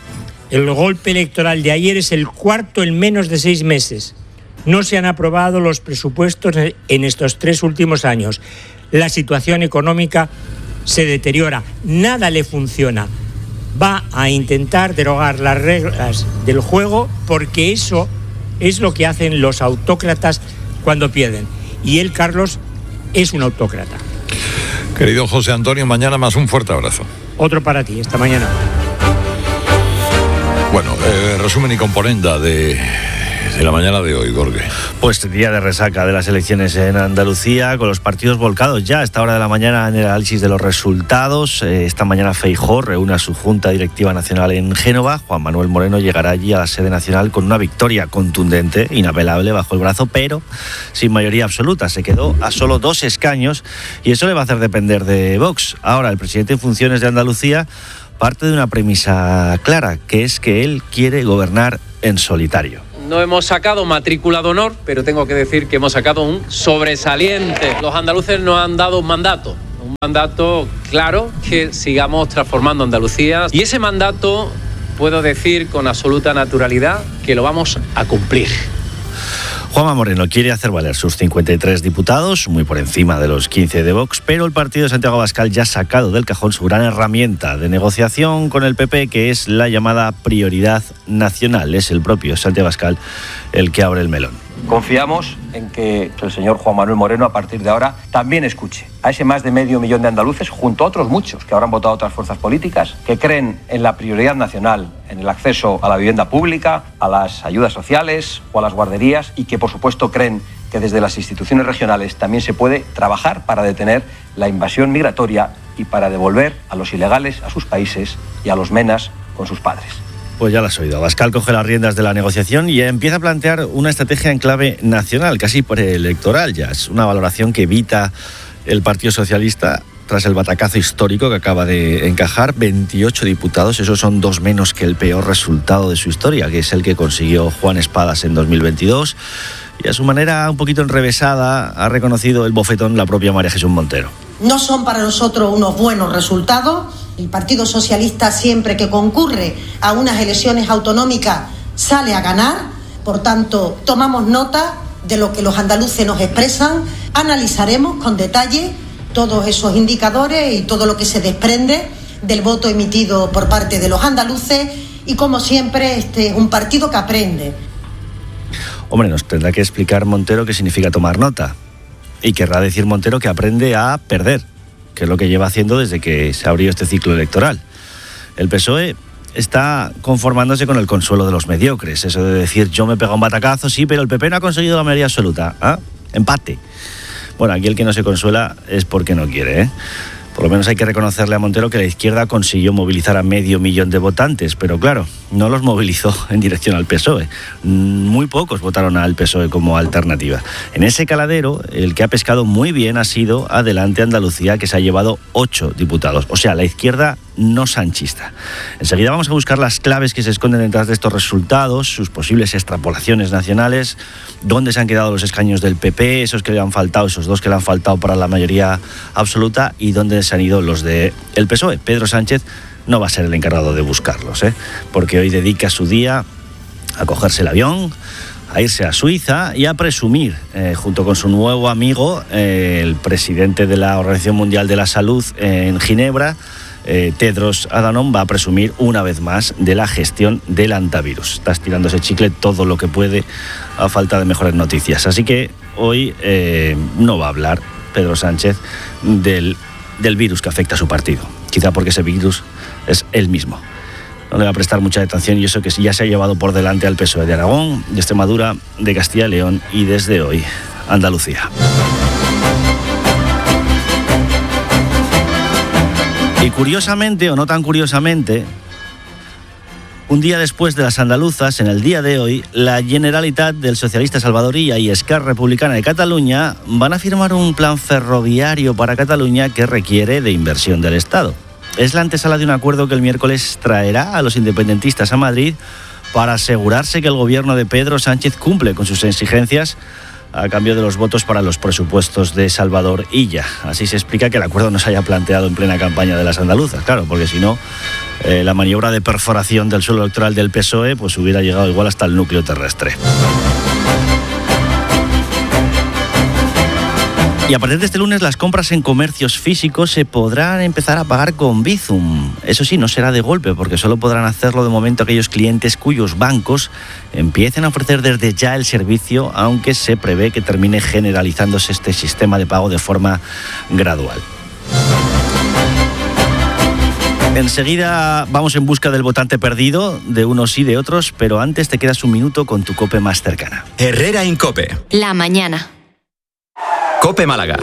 El golpe electoral de ayer es el cuarto en menos de seis meses. No se han aprobado los presupuestos en estos tres últimos años. La situación económica se deteriora. Nada le funciona. Va a intentar derogar las reglas del juego porque eso es lo que hacen los autócratas cuando pierden. Y él, Carlos, es un autócrata. Querido José Antonio, mañana más, un fuerte abrazo. Otro para ti, esta mañana. Bueno, eh, resumen y componenda de, dice la mañana de hoy, Jorge? Pues día de resaca de las elecciones en Andalucía, con los partidos volcados ya a esta hora de la mañana en el análisis de los resultados. Eh, esta mañana Feijóo reúne a su Junta Directiva Nacional en Génova. Juan Manuel Moreno llegará allí a la sede nacional con una victoria contundente, inapelable, bajo el brazo, pero sin mayoría absoluta. Se quedó a solo dos escaños y eso le va a hacer depender de Vox. Ahora, el presidente en funciones de Andalucía parte de una premisa clara, que es que él quiere gobernar en solitario. No hemos sacado matrícula de honor, pero tengo que decir que hemos sacado un sobresaliente. Los andaluces nos han dado un mandato, un mandato claro, que sigamos transformando Andalucía. Y ese mandato, puedo decir con absoluta naturalidad, que lo vamos a cumplir. Juanma Moreno quiere hacer valer sus cincuenta y tres diputados, muy por encima de los quince de Vox, pero el partido de Santiago Abascal ya ha sacado del cajón su gran herramienta de negociación con el P P, que es la llamada prioridad nacional. Es el propio Santiago Abascal el que abre el melón. Confiamos en que el señor Juan Manuel Moreno a partir de ahora también escuche a ese más de medio millón de andaluces, junto a otros muchos que habrán votado otras fuerzas políticas, que creen en la prioridad nacional, en el acceso a la vivienda pública, a las ayudas sociales o a las guarderías, y que por supuesto creen que desde las instituciones regionales también se puede trabajar para detener la invasión migratoria y para devolver a los ilegales a sus países y a los menas con sus padres. Pues ya lo has oído. Abascal coge las riendas de la negociación y empieza a plantear una estrategia en clave nacional, casi preelectoral ya. Es una valoración que evita el Partido Socialista tras el batacazo histórico que acaba de encajar. veintiocho diputados, esos son dos menos que el peor resultado de su historia, que es el que consiguió Juan Espadas en dos mil veintidós. Y a su manera un poquito enrevesada ha reconocido el bofetón la propia María Jesús Montero. No son para nosotros unos buenos resultados. El Partido Socialista, siempre que concurre a unas elecciones autonómicas, sale a ganar. Por tanto, tomamos nota de lo que los andaluces nos expresan, analizaremos con detalle todos esos indicadores y todo lo que se desprende del voto emitido por parte de los andaluces, y como siempre, este es un partido que aprende. Hombre, nos tendrá que explicar Montero qué significa tomar nota, y querrá decir Montero que aprende a perder, que es lo que lleva haciendo desde que se abrió este ciclo electoral. El P S O E está conformándose con el consuelo de los mediocres, eso de decir yo me he pegado un batacazo, sí, pero el P P no ha conseguido la mayoría absoluta. ¿Ah? Empate. Bueno, aquí el que no se consuela es porque no quiere, ¿eh? Por lo menos hay que reconocerle a Montero que la izquierda consiguió movilizar a medio millón de votantes, pero claro, no los movilizó en dirección al P S O E. Muy pocos votaron al P S O E como alternativa. En ese caladero, el que ha pescado muy bien ha sido Adelante Andalucía, que se ha llevado ocho diputados. O sea, la izquierda no sanchista. Enseguida vamos a buscar las claves que se esconden detrás de estos resultados, sus posibles extrapolaciones nacionales, dónde se han quedado los escaños del P P, esos que le han faltado, esos dos que le han faltado para la mayoría absoluta, y dónde se han ido los de el P S O E. Pedro Sánchez no va a ser el encargado de buscarlos, ¿eh? Porque hoy dedica su día a cogerse el avión, a irse a Suiza y a presumir, eh, junto con su nuevo amigo, eh, el presidente de la Organización Mundial de la Salud eh, en Ginebra, eh, Tedros Adhanom, va a presumir una vez más de la gestión del antivirus. Está estirando ese chicle todo lo que puede a falta de mejores noticias. Así que hoy eh, no va a hablar Pedro Sánchez del, del virus que afecta a su partido. Quizá porque ese virus es él mismo. No le va a prestar mucha atención, y eso que ya se ha llevado por delante al P S O E de Aragón, de Extremadura, de Castilla y León y desde hoy Andalucía. Y curiosamente, o no tan curiosamente, un día después de las andaluzas, en el día de hoy, la Generalitat del socialista Salvador Illa y Esquerra Republicana de Cataluña van a firmar un plan ferroviario para Cataluña que requiere de inversión del Estado. Es la antesala de un acuerdo que el miércoles traerá a los independentistas a Madrid para asegurarse que el gobierno de Pedro Sánchez cumple con sus exigencias a cambio de los votos para los presupuestos de Salvador Illa. Así se explica que el acuerdo no se haya planteado en plena campaña de las andaluzas, claro, porque si no, eh, la maniobra de perforación del suelo electoral del P S O E pues hubiera llegado igual hasta el núcleo terrestre. Y a partir de este lunes las compras en comercios físicos se podrán empezar a pagar con Bizum. Eso sí, no será de golpe, porque solo podrán hacerlo de momento aquellos clientes cuyos bancos empiecen a ofrecer desde ya el servicio, aunque se prevé que termine generalizándose este sistema de pago de forma gradual. Enseguida vamos en busca del votante perdido, de unos y de otros, pero antes te quedas un minuto con tu COPE más cercana. Herrera Incope. La mañana. COPE Málaga.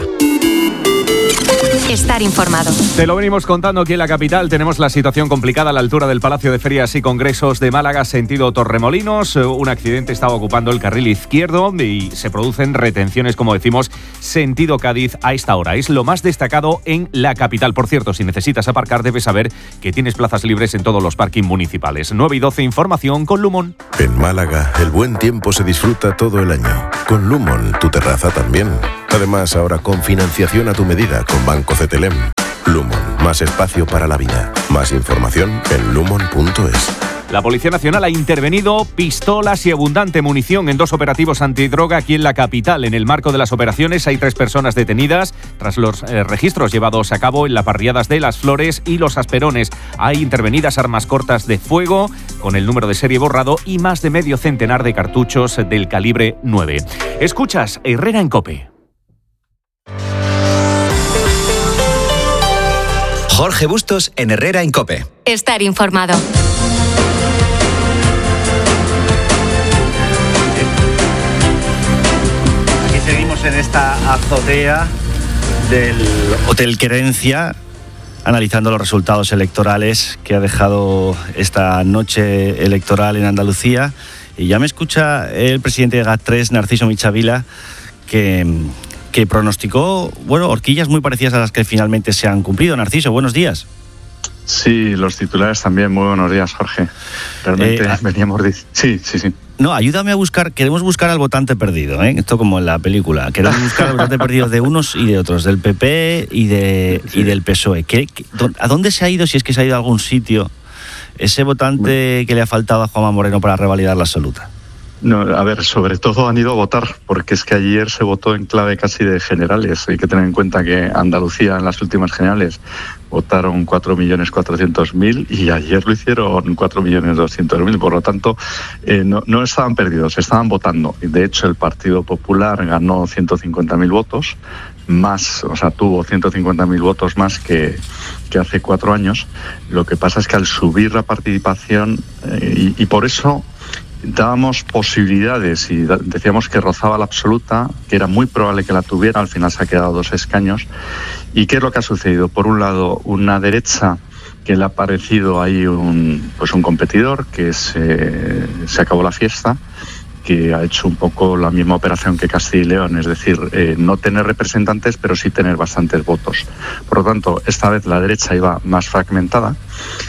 Estar informado. Te lo venimos contando aquí en la capital. Tenemos la situación complicada a la altura del Palacio de Ferias y Congresos de Málaga, sentido Torremolinos. Un accidente estaba ocupando el carril izquierdo y se producen retenciones, como decimos, sentido Cádiz a esta hora. Es lo más destacado en la capital. Por cierto, si necesitas aparcar, debes saber que tienes plazas libres en todos los parking municipales. nueve y doce, información con Lumon. En Málaga, el buen tiempo se disfruta todo el año. Con Lumon, tu terraza también. Además, ahora con financiación a tu medida con Banco Cetelem. Lumon, más espacio para la vida. Más información en lumon punto es. La Policía Nacional ha intervenido pistolas y abundante munición en dos operativos antidroga aquí en la capital. En el marco de las operaciones hay tres personas detenidas tras los eh, registros llevados a cabo en las barriadas de Las Flores y Los Asperones. Hay intervenidas armas cortas de fuego con el número de serie borrado y más de medio centenar de cartuchos del calibre nueve. Escuchas Herrera en COPE. Jorge Bustos en Herrera en COPE. Estar informado. Aquí seguimos en esta azotea del Hotel Querencia, analizando los resultados electorales que ha dejado esta noche electoral en Andalucía. Y ya me escucha el presidente de GAT tres, Narciso Michavila, que... que pronosticó, bueno, horquillas muy parecidas a las que finalmente se han cumplido. Narciso, buenos días. Sí, los titulares también. Muy buenos días, Jorge. Realmente eh, veníamos... Sí, sí, sí. No, ayúdame a buscar, queremos buscar al votante perdido, ¿eh? Esto como en la película. Queremos buscar al votante perdido de unos y de otros, del P P y, de, sí. y del P S O E. ¿Qué, qué, ¿A dónde se ha ido, si es que se ha ido a algún sitio, ese votante que le ha faltado a Juanma Moreno para revalidar la absoluta? No, a ver, sobre todo han ido a votar, porque es que ayer se votó en clave casi de generales. Hay que tener en cuenta que Andalucía en las últimas generales votaron cuatro millones cuatrocientos mil y ayer lo hicieron cuatro millones doscientos mil. Por lo tanto, eh, no, no estaban perdidos, estaban votando. Y de hecho, el Partido Popular ganó ciento cincuenta mil votos, más, o sea, tuvo ciento cincuenta mil votos más que, que hace cuatro años. Lo que pasa es que al subir la participación, eh, y, y por eso... dábamos posibilidades y decíamos que rozaba la absoluta, que era muy probable que la tuviera, al final se ha quedado dos escaños. ¿Y qué es lo que ha sucedido? Por un lado, una derecha que le ha parecido ahí un, pues un competidor, que se, se acabó la fiesta, que ha hecho un poco la misma operación que Castilla y León, es decir, eh, no tener representantes, pero sí tener bastantes votos. Por lo tanto, esta vez la derecha iba más fragmentada.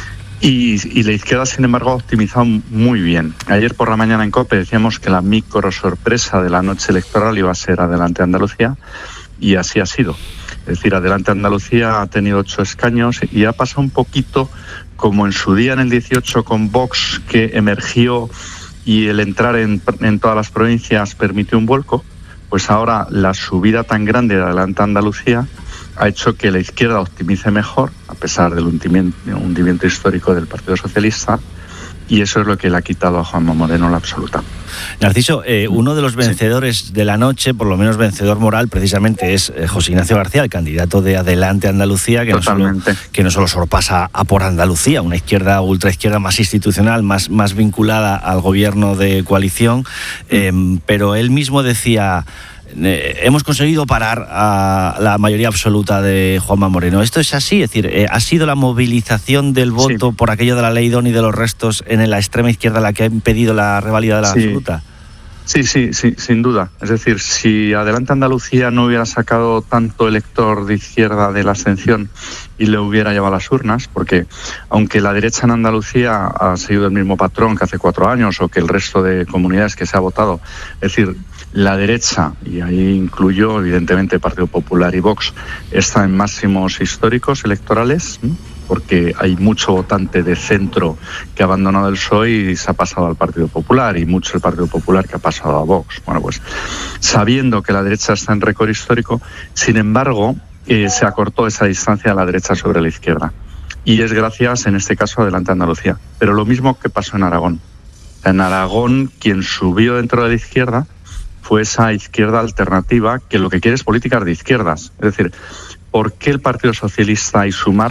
Y, y la izquierda, sin embargo, ha optimizado muy bien. Ayer por la mañana en COPE decíamos que la micro sorpresa de la noche electoral iba a ser Adelante Andalucía, y así ha sido. Es decir, Adelante Andalucía ha tenido ocho escaños y ha pasado un poquito como en su día en el dieciocho con Vox, que emergió y el entrar en, en todas las provincias permitió un vuelco. Pues ahora la subida tan grande de Adelante Andalucía ha hecho que la izquierda optimice mejor, a pesar del hundimiento, hundimiento histórico del Partido Socialista, y eso es lo que le ha quitado a Juanma Moreno la absoluta. Narciso, eh, uno de los vencedores sí. de la noche, por lo menos vencedor moral, precisamente es eh, José Ignacio García, el candidato de Adelante Andalucía, que no, solo, que no solo sorpasa a Por Andalucía, una izquierda, ultraizquierda más institucional, más, más vinculada al gobierno de coalición, eh, pero él mismo decía... Eh, hemos conseguido parar a la mayoría absoluta de Juanma Moreno. ¿Esto es así? Es decir, eh, ¿ha sido la movilización del voto sí. por aquello de la ley Don y de los restos en la extrema izquierda la que ha impedido la revalida de la sí. absoluta? Sí, sí, sí, sin duda. Es decir, si Adelante Andalucía no hubiera sacado tanto elector de izquierda de la abstención y le hubiera llevado a las urnas, porque aunque la derecha en Andalucía ha seguido el mismo patrón que hace cuatro años o que el resto de comunidades que se ha votado, es decir, la derecha, y ahí incluyo evidentemente Partido Popular y Vox, está en máximos históricos electorales, porque hay mucho votante de centro que ha abandonado el P S O E y se ha pasado al Partido Popular, y mucho el Partido Popular que ha pasado a Vox. Bueno, pues sabiendo que la derecha está en récord histórico, sin embargo, eh, se acortó esa distancia de la derecha sobre la izquierda. Y es gracias, en este caso, a Adelante Andalucía. Pero lo mismo que pasó en Aragón. En Aragón, quien subió dentro de la izquierda fue esa izquierda alternativa que lo que quiere es políticas de izquierdas. Es decir, ¿por qué el Partido Socialista y Sumar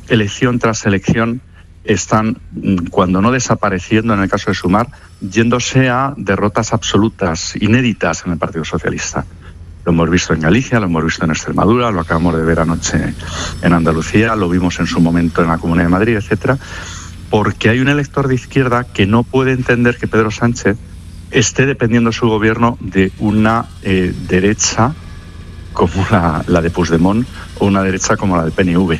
elección tras elección, están, cuando no desapareciendo en el caso de Sumar, yéndose a derrotas absolutas, inéditas en el Partido Socialista. Lo hemos visto en Galicia, lo hemos visto en Extremadura, lo acabamos de ver anoche en Andalucía, lo vimos en su momento en la Comunidad de Madrid, etcétera, porque hay un elector de izquierda que no puede entender que Pedro Sánchez esté dependiendo su gobierno de una eh, derecha como la, la de Puigdemont o una derecha como la del P N V.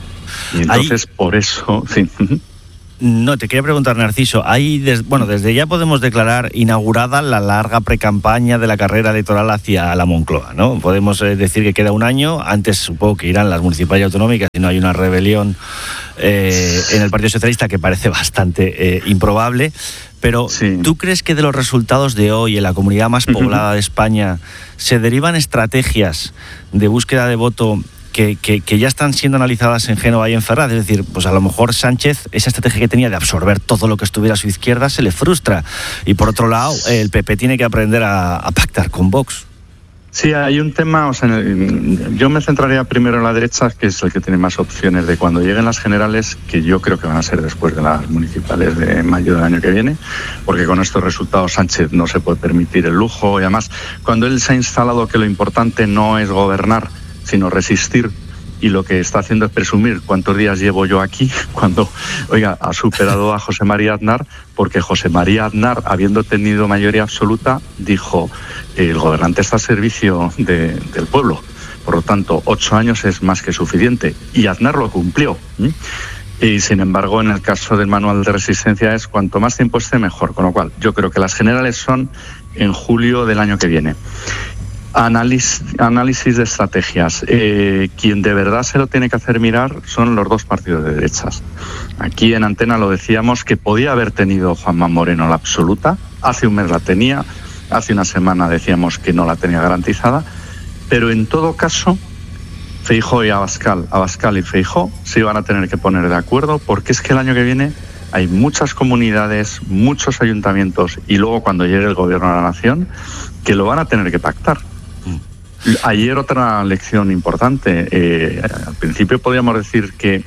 Y entonces, Ahí... por eso... Sí. No, te quería preguntar, Narciso, hay des, bueno, desde ya podemos declarar inaugurada la larga precampaña de la carrera electoral hacia la Moncloa, ¿no? Podemos eh, decir que queda un año, antes supongo que irán las municipales y autonómicas, si no hay una rebelión eh, en el Partido Socialista que parece bastante eh, improbable, pero sí. ¿Tú crees que de los resultados de hoy en la comunidad más poblada uh-huh. de España se derivan estrategias de búsqueda de voto Que, que, que ya están siendo analizadas en Génova y en Ferraz? Es decir, pues a lo mejor Sánchez, esa estrategia que tenía de absorber todo lo que estuviera a su izquierda, se le frustra. Y por otro lado, el P P tiene que aprender a, a pactar con Vox. Sí, hay un tema, o sea, yo me centraría primero en la derecha, que es el que tiene más opciones de cuando lleguen las generales, que yo creo que van a ser después de las municipales de mayo del año que viene, porque con estos resultados Sánchez no se puede permitir el lujo, y además, cuando él se ha instalado que lo importante no es gobernar, sino resistir, y lo que está haciendo es presumir cuántos días llevo yo aquí, cuando, oiga, ha superado a José María Aznar, porque José María Aznar, habiendo tenido mayoría absoluta, dijo, el gobernante está al servicio de, del pueblo, por lo tanto, ocho años es más que suficiente, y Aznar lo cumplió. ¿Mm? Y sin embargo, en el caso del manual de resistencia es cuanto más tiempo esté mejor, con lo cual yo creo que las generales son en julio del año que viene. Análisis, análisis de estrategias. Eh, quien de verdad se lo tiene que hacer mirar son los dos partidos de derechas. Aquí en Antena lo decíamos que podía haber tenido Juanma Moreno la absoluta, hace un mes la tenía, hace una semana decíamos que no la tenía garantizada, pero en todo caso Feijóo y Abascal, Abascal y Feijóo se iban a tener que poner de acuerdo, porque es que el año que viene hay muchas comunidades, muchos ayuntamientos, y luego cuando llegue el gobierno de la nación, que lo van a tener que pactar. Ayer otra lección importante. Eh, al principio podíamos decir que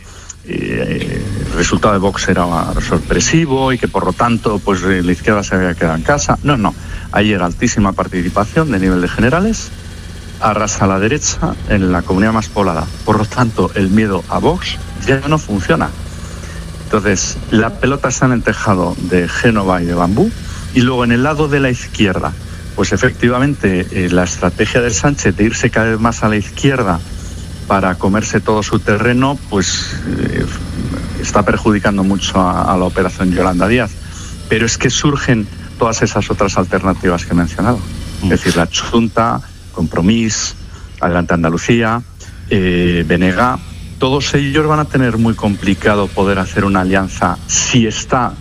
eh, el resultado de Vox era sorpresivo y que por lo tanto pues la izquierda se había quedado en casa. No, no. Ayer altísima participación de nivel de generales, arrasa a la derecha en la comunidad más poblada. Por lo tanto, el miedo a Vox ya no funciona. Entonces, la pelota está en el tejado de Génova y de Bambú, y luego en el lado de la izquierda, pues efectivamente eh, la estrategia de Sánchez de irse cada vez más a la izquierda para comerse todo su terreno, pues eh, está perjudicando mucho a, a la operación Yolanda Díaz. Pero es que surgen todas esas otras alternativas que he mencionado. Es decir, la Junta, Compromís, Adelante Andalucía, eh, B N G, todos ellos van a tener muy complicado poder hacer una alianza si está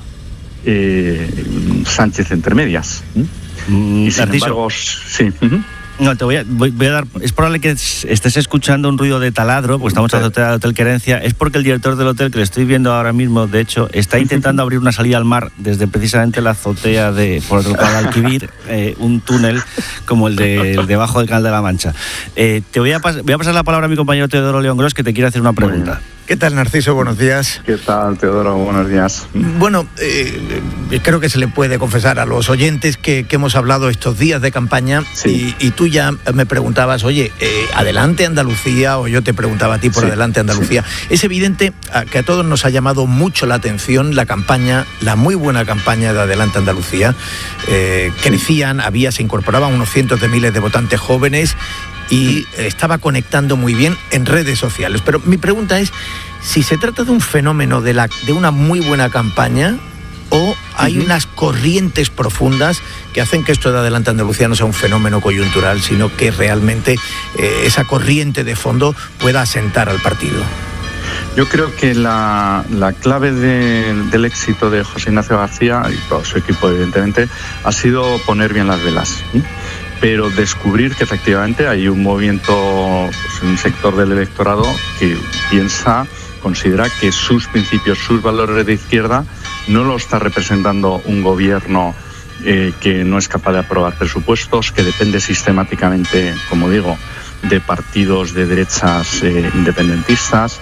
eh, Sánchez entre medias. ¿Mm? Y sin Narciso, embargo, sí. Uh-huh. No, te voy a, voy, voy a dar. Es probable que estés escuchando un ruido de taladro, porque estamos en la azotea del Hotel Querencia. Es porque el director del hotel, que le estoy viendo ahora mismo, de hecho, está intentando abrir una salida al mar desde precisamente la azotea de por otro lado de Alquivir, eh, un túnel como el de el debajo del Canal de la Mancha. Eh, te voy a, pas, voy a pasar la palabra a mi compañero Teodoro León Gros, que te quiere hacer una pregunta. ¿Qué tal, Narciso? Buenos días. ¿Qué tal, Teodoro? Buenos días. Bueno, eh, creo que se le puede confesar a los oyentes que, que hemos hablado estos días de campaña, sí. y, y tú ya me preguntabas, oye, eh, adelante Andalucía, o yo te preguntaba a ti por sí, adelante Andalucía. Sí. Es evidente que a todos nos ha llamado mucho la atención la campaña, la muy buena campaña de Adelante Andalucía. Eh, crecían, había, se incorporaban unos cientos de miles de votantes jóvenes, y estaba conectando muy bien en redes sociales. Pero mi pregunta es si se trata de un fenómeno de, la, de una muy buena campaña, o hay uh-huh. unas corrientes profundas que hacen que esto de Adelante Andalucía no sea un fenómeno coyuntural, sino que realmente eh, esa corriente de fondo pueda asentar al partido. Yo creo que la, la clave de, del éxito de José Ignacio García y todo su equipo, evidentemente, ha sido poner bien las velas, ¿sí? Pero descubrir que efectivamente hay un movimiento, pues, un sector del electorado que piensa, considera que sus principios, sus valores de izquierda no lo está representando un gobierno eh, que no es capaz de aprobar presupuestos, que depende sistemáticamente, como digo, de partidos de derechas eh, independentistas,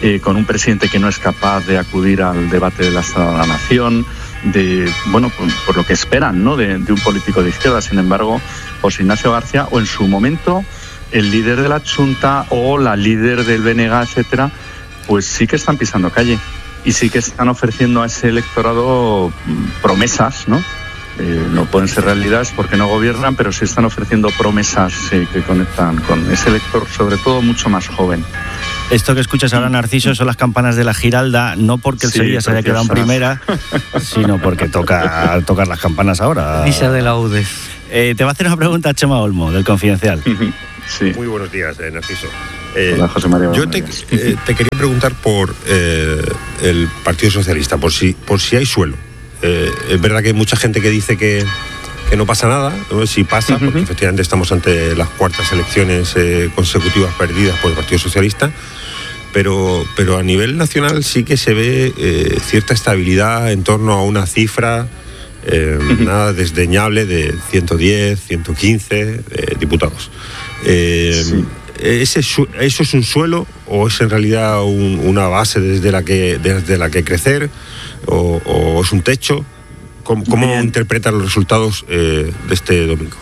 eh, con un presidente que no es capaz de acudir al debate del Estado de la Nación, de, bueno, por, por lo que esperan, ¿no?, de, de un político de izquierda. Sin embargo, José Ignacio García, o en su momento el líder de la Chunta o la líder del B N G, etcétera, pues sí que están pisando calle y sí que están ofreciendo a ese electorado promesas, ¿no? Eh, no pueden ser realidades porque no gobiernan, pero sí están ofreciendo promesas eh, que conectan con ese elector, sobre todo mucho más joven. Esto que escuchas ahora, Narciso, son las campanas de la Giralda, no porque el Sí, Sevilla se haya quedado en primera, sino porque toca tocar las campanas ahora. Misa de laudes. Eh, te va a hacer una pregunta Chema Olmo, del Confidencial. Sí. Muy buenos días, eh, Narciso. Eh, Hola, José María. Yo te, eh, te quería preguntar por eh, el Partido Socialista, por si, por si hay suelo. Eh, es verdad que hay mucha gente que dice que, que no pasa nada, ¿no? Si pasa, porque uh-huh. efectivamente estamos ante las cuartas elecciones eh, consecutivas perdidas por el Partido Socialista, pero, pero a nivel nacional sí que se ve eh, cierta estabilidad en torno a una cifra eh, uh-huh. nada desdeñable de ciento diez, ciento quince eh, diputados. Eh, sí. ¿Ese, ¿Eso es un suelo o es en realidad un, una base desde la que, desde la que crecer o, o es un techo? ¿Cómo, cómo interpretan los resultados eh, de este domingo?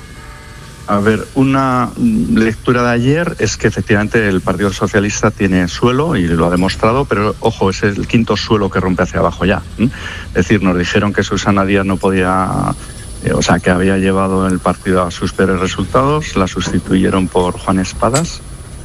A ver, una lectura de ayer es que efectivamente el Partido Socialista tiene suelo y lo ha demostrado, pero ojo, es el quinto suelo que rompe hacia abajo ya. ¿eh? Es decir, nos dijeron que Susana Díaz no podía... Eh, o sea, que había llevado el partido a sus peores resultados, la sustituyeron por Juan Espadas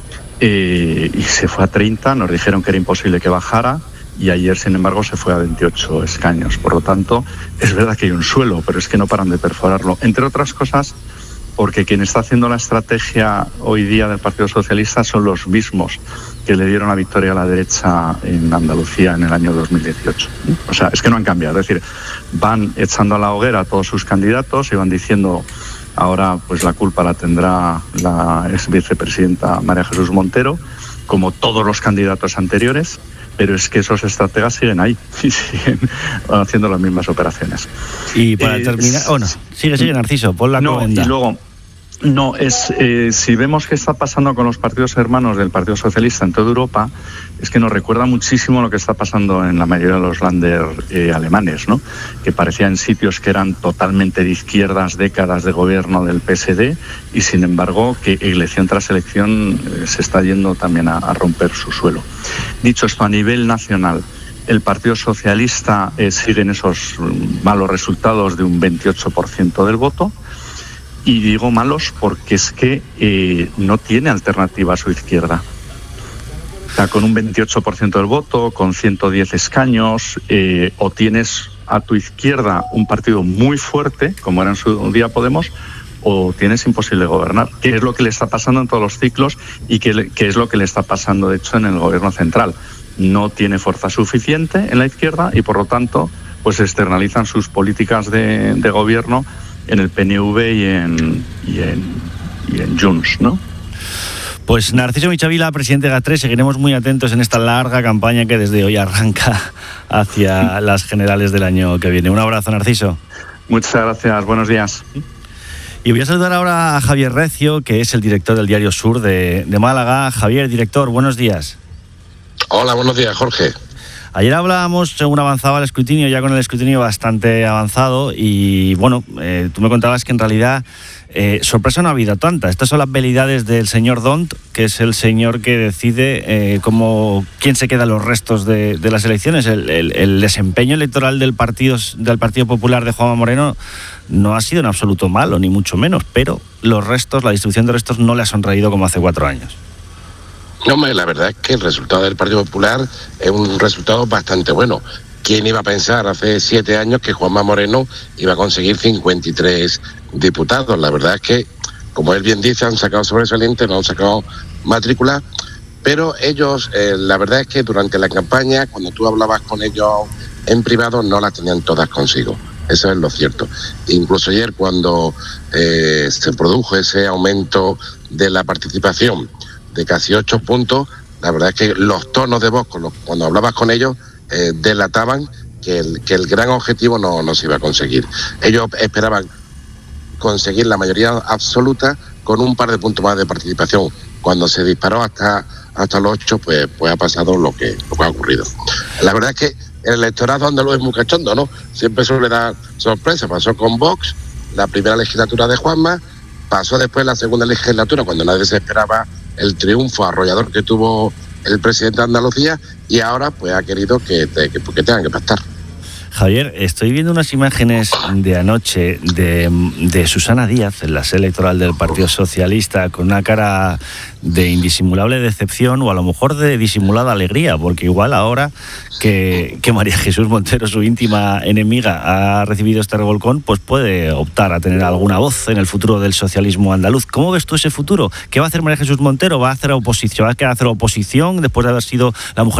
eh, y se fue a treinta, nos dijeron que era imposible que bajara y ayer, sin embargo, se fue a veintiocho escaños. Por lo tanto, es verdad que hay un suelo, pero es que no paran de perforarlo. Entre otras cosas, porque quien está haciendo la estrategia hoy día del Partido Socialista son los mismos que le dieron la victoria a la derecha en Andalucía en el año dos mil dieciocho. O sea, es que no han cambiado. Es decir, van echando a la hoguera a todos sus candidatos y van diciendo, ahora pues la culpa la tendrá la ex vicepresidenta María Jesús Montero, como todos los candidatos anteriores, pero es que esos estrategas siguen ahí y siguen haciendo las mismas operaciones. Y para eh, terminar, o oh, no, sigue, sigue Narciso, pon la no, comenda. Y luego, no, es eh, si vemos qué está pasando con los partidos hermanos del Partido Socialista en toda Europa, es que nos recuerda muchísimo lo que está pasando en la mayoría de los Länder eh, alemanes, ¿no? Que parecían sitios que eran totalmente de izquierdas, décadas de gobierno del P S D, y sin embargo que elección tras elección eh, se está yendo también a, a romper su suelo. Dicho esto, a nivel nacional, el Partido Socialista eh, sigue en esos malos resultados de un veintiocho por ciento del voto. Y digo malos porque es que eh, no tiene alternativa a su izquierda. O sea, con un veintiocho por ciento del voto, con ciento diez escaños, eh, o tienes a tu izquierda un partido muy fuerte, como era en su día Podemos, o tienes imposible gobernar, que es lo que le está pasando en todos los ciclos y que, le, que es lo que le está pasando, de hecho, en el gobierno central. No tiene fuerza suficiente en la izquierda y, por lo tanto, pues externalizan sus políticas de, de gobierno en el P N V y en, y en, y en Junts, ¿no? Pues Narciso Michavila, presidente de G A tres, seguiremos muy atentos en esta larga campaña que desde hoy arranca hacia las generales del año que viene. Un abrazo, Narciso. Muchas gracias, buenos días. Y voy a saludar ahora a Javier Recio, que es el director del Diario Sur de, de Málaga. Javier, director, buenos días. Hola, buenos días, Jorge. Ayer hablábamos, según avanzaba el escrutinio, ya con el escrutinio bastante avanzado, y bueno, eh, tú me contabas que en realidad eh, sorpresa no ha habido tanta. Estas son las velidades del señor Dont, que es el señor que decide eh, cómo, quién se queda en los restos de, de las elecciones. El, el, el desempeño electoral del partido, del Partido Popular de Juanma Moreno no ha sido en absoluto malo, ni mucho menos, pero los restos, la distribución de restos no le ha sonreído como hace cuatro años. No, hombre, la verdad es que el resultado del Partido Popular es un resultado bastante bueno. ¿Quién iba a pensar hace siete años que Juanma Moreno iba a conseguir cincuenta y tres diputados? La verdad es que, como él bien dice, han sacado sobresaliente, no han sacado matrícula, pero ellos, eh, la verdad es que durante la campaña, cuando tú hablabas con ellos en privado, no las tenían todas consigo. Eso es lo cierto. Incluso ayer, cuando eh, se produjo ese aumento de la participación de casi ocho puntos, la verdad es que los tonos de voz con los, cuando hablabas con ellos eh, delataban que el, que el gran objetivo no, no se iba a conseguir. Ellos esperaban conseguir la mayoría absoluta con un par de puntos más de participación. Cuando se disparó hasta hasta el ocho, pues, pues ha pasado lo que, lo que ha ocurrido. La verdad es que el electorado andaluz es muy cachondo, ¿no? Siempre suele dar sorpresa. Pasó con Vox, la primera legislatura de Juanma, pasó después la segunda legislatura, cuando nadie se esperaba el triunfo arrollador que tuvo el presidente de Andalucía, y ahora pues ha querido que, te, que, que tengan que pactar. Javier, estoy viendo unas imágenes de anoche de, de Susana Díaz en la sede electoral del Partido Socialista con una cara de indisimulable decepción o a lo mejor de disimulada alegría, porque igual ahora que, que María Jesús Montero, su íntima enemiga, ha recibido este revolcón, pues puede optar a tener alguna voz en el futuro del socialismo andaluz. ¿Cómo ves tú ese futuro? ¿Qué va a hacer María Jesús Montero? ¿Va a hacer oposición? ¿Va a hacer oposición después de haber sido la mujer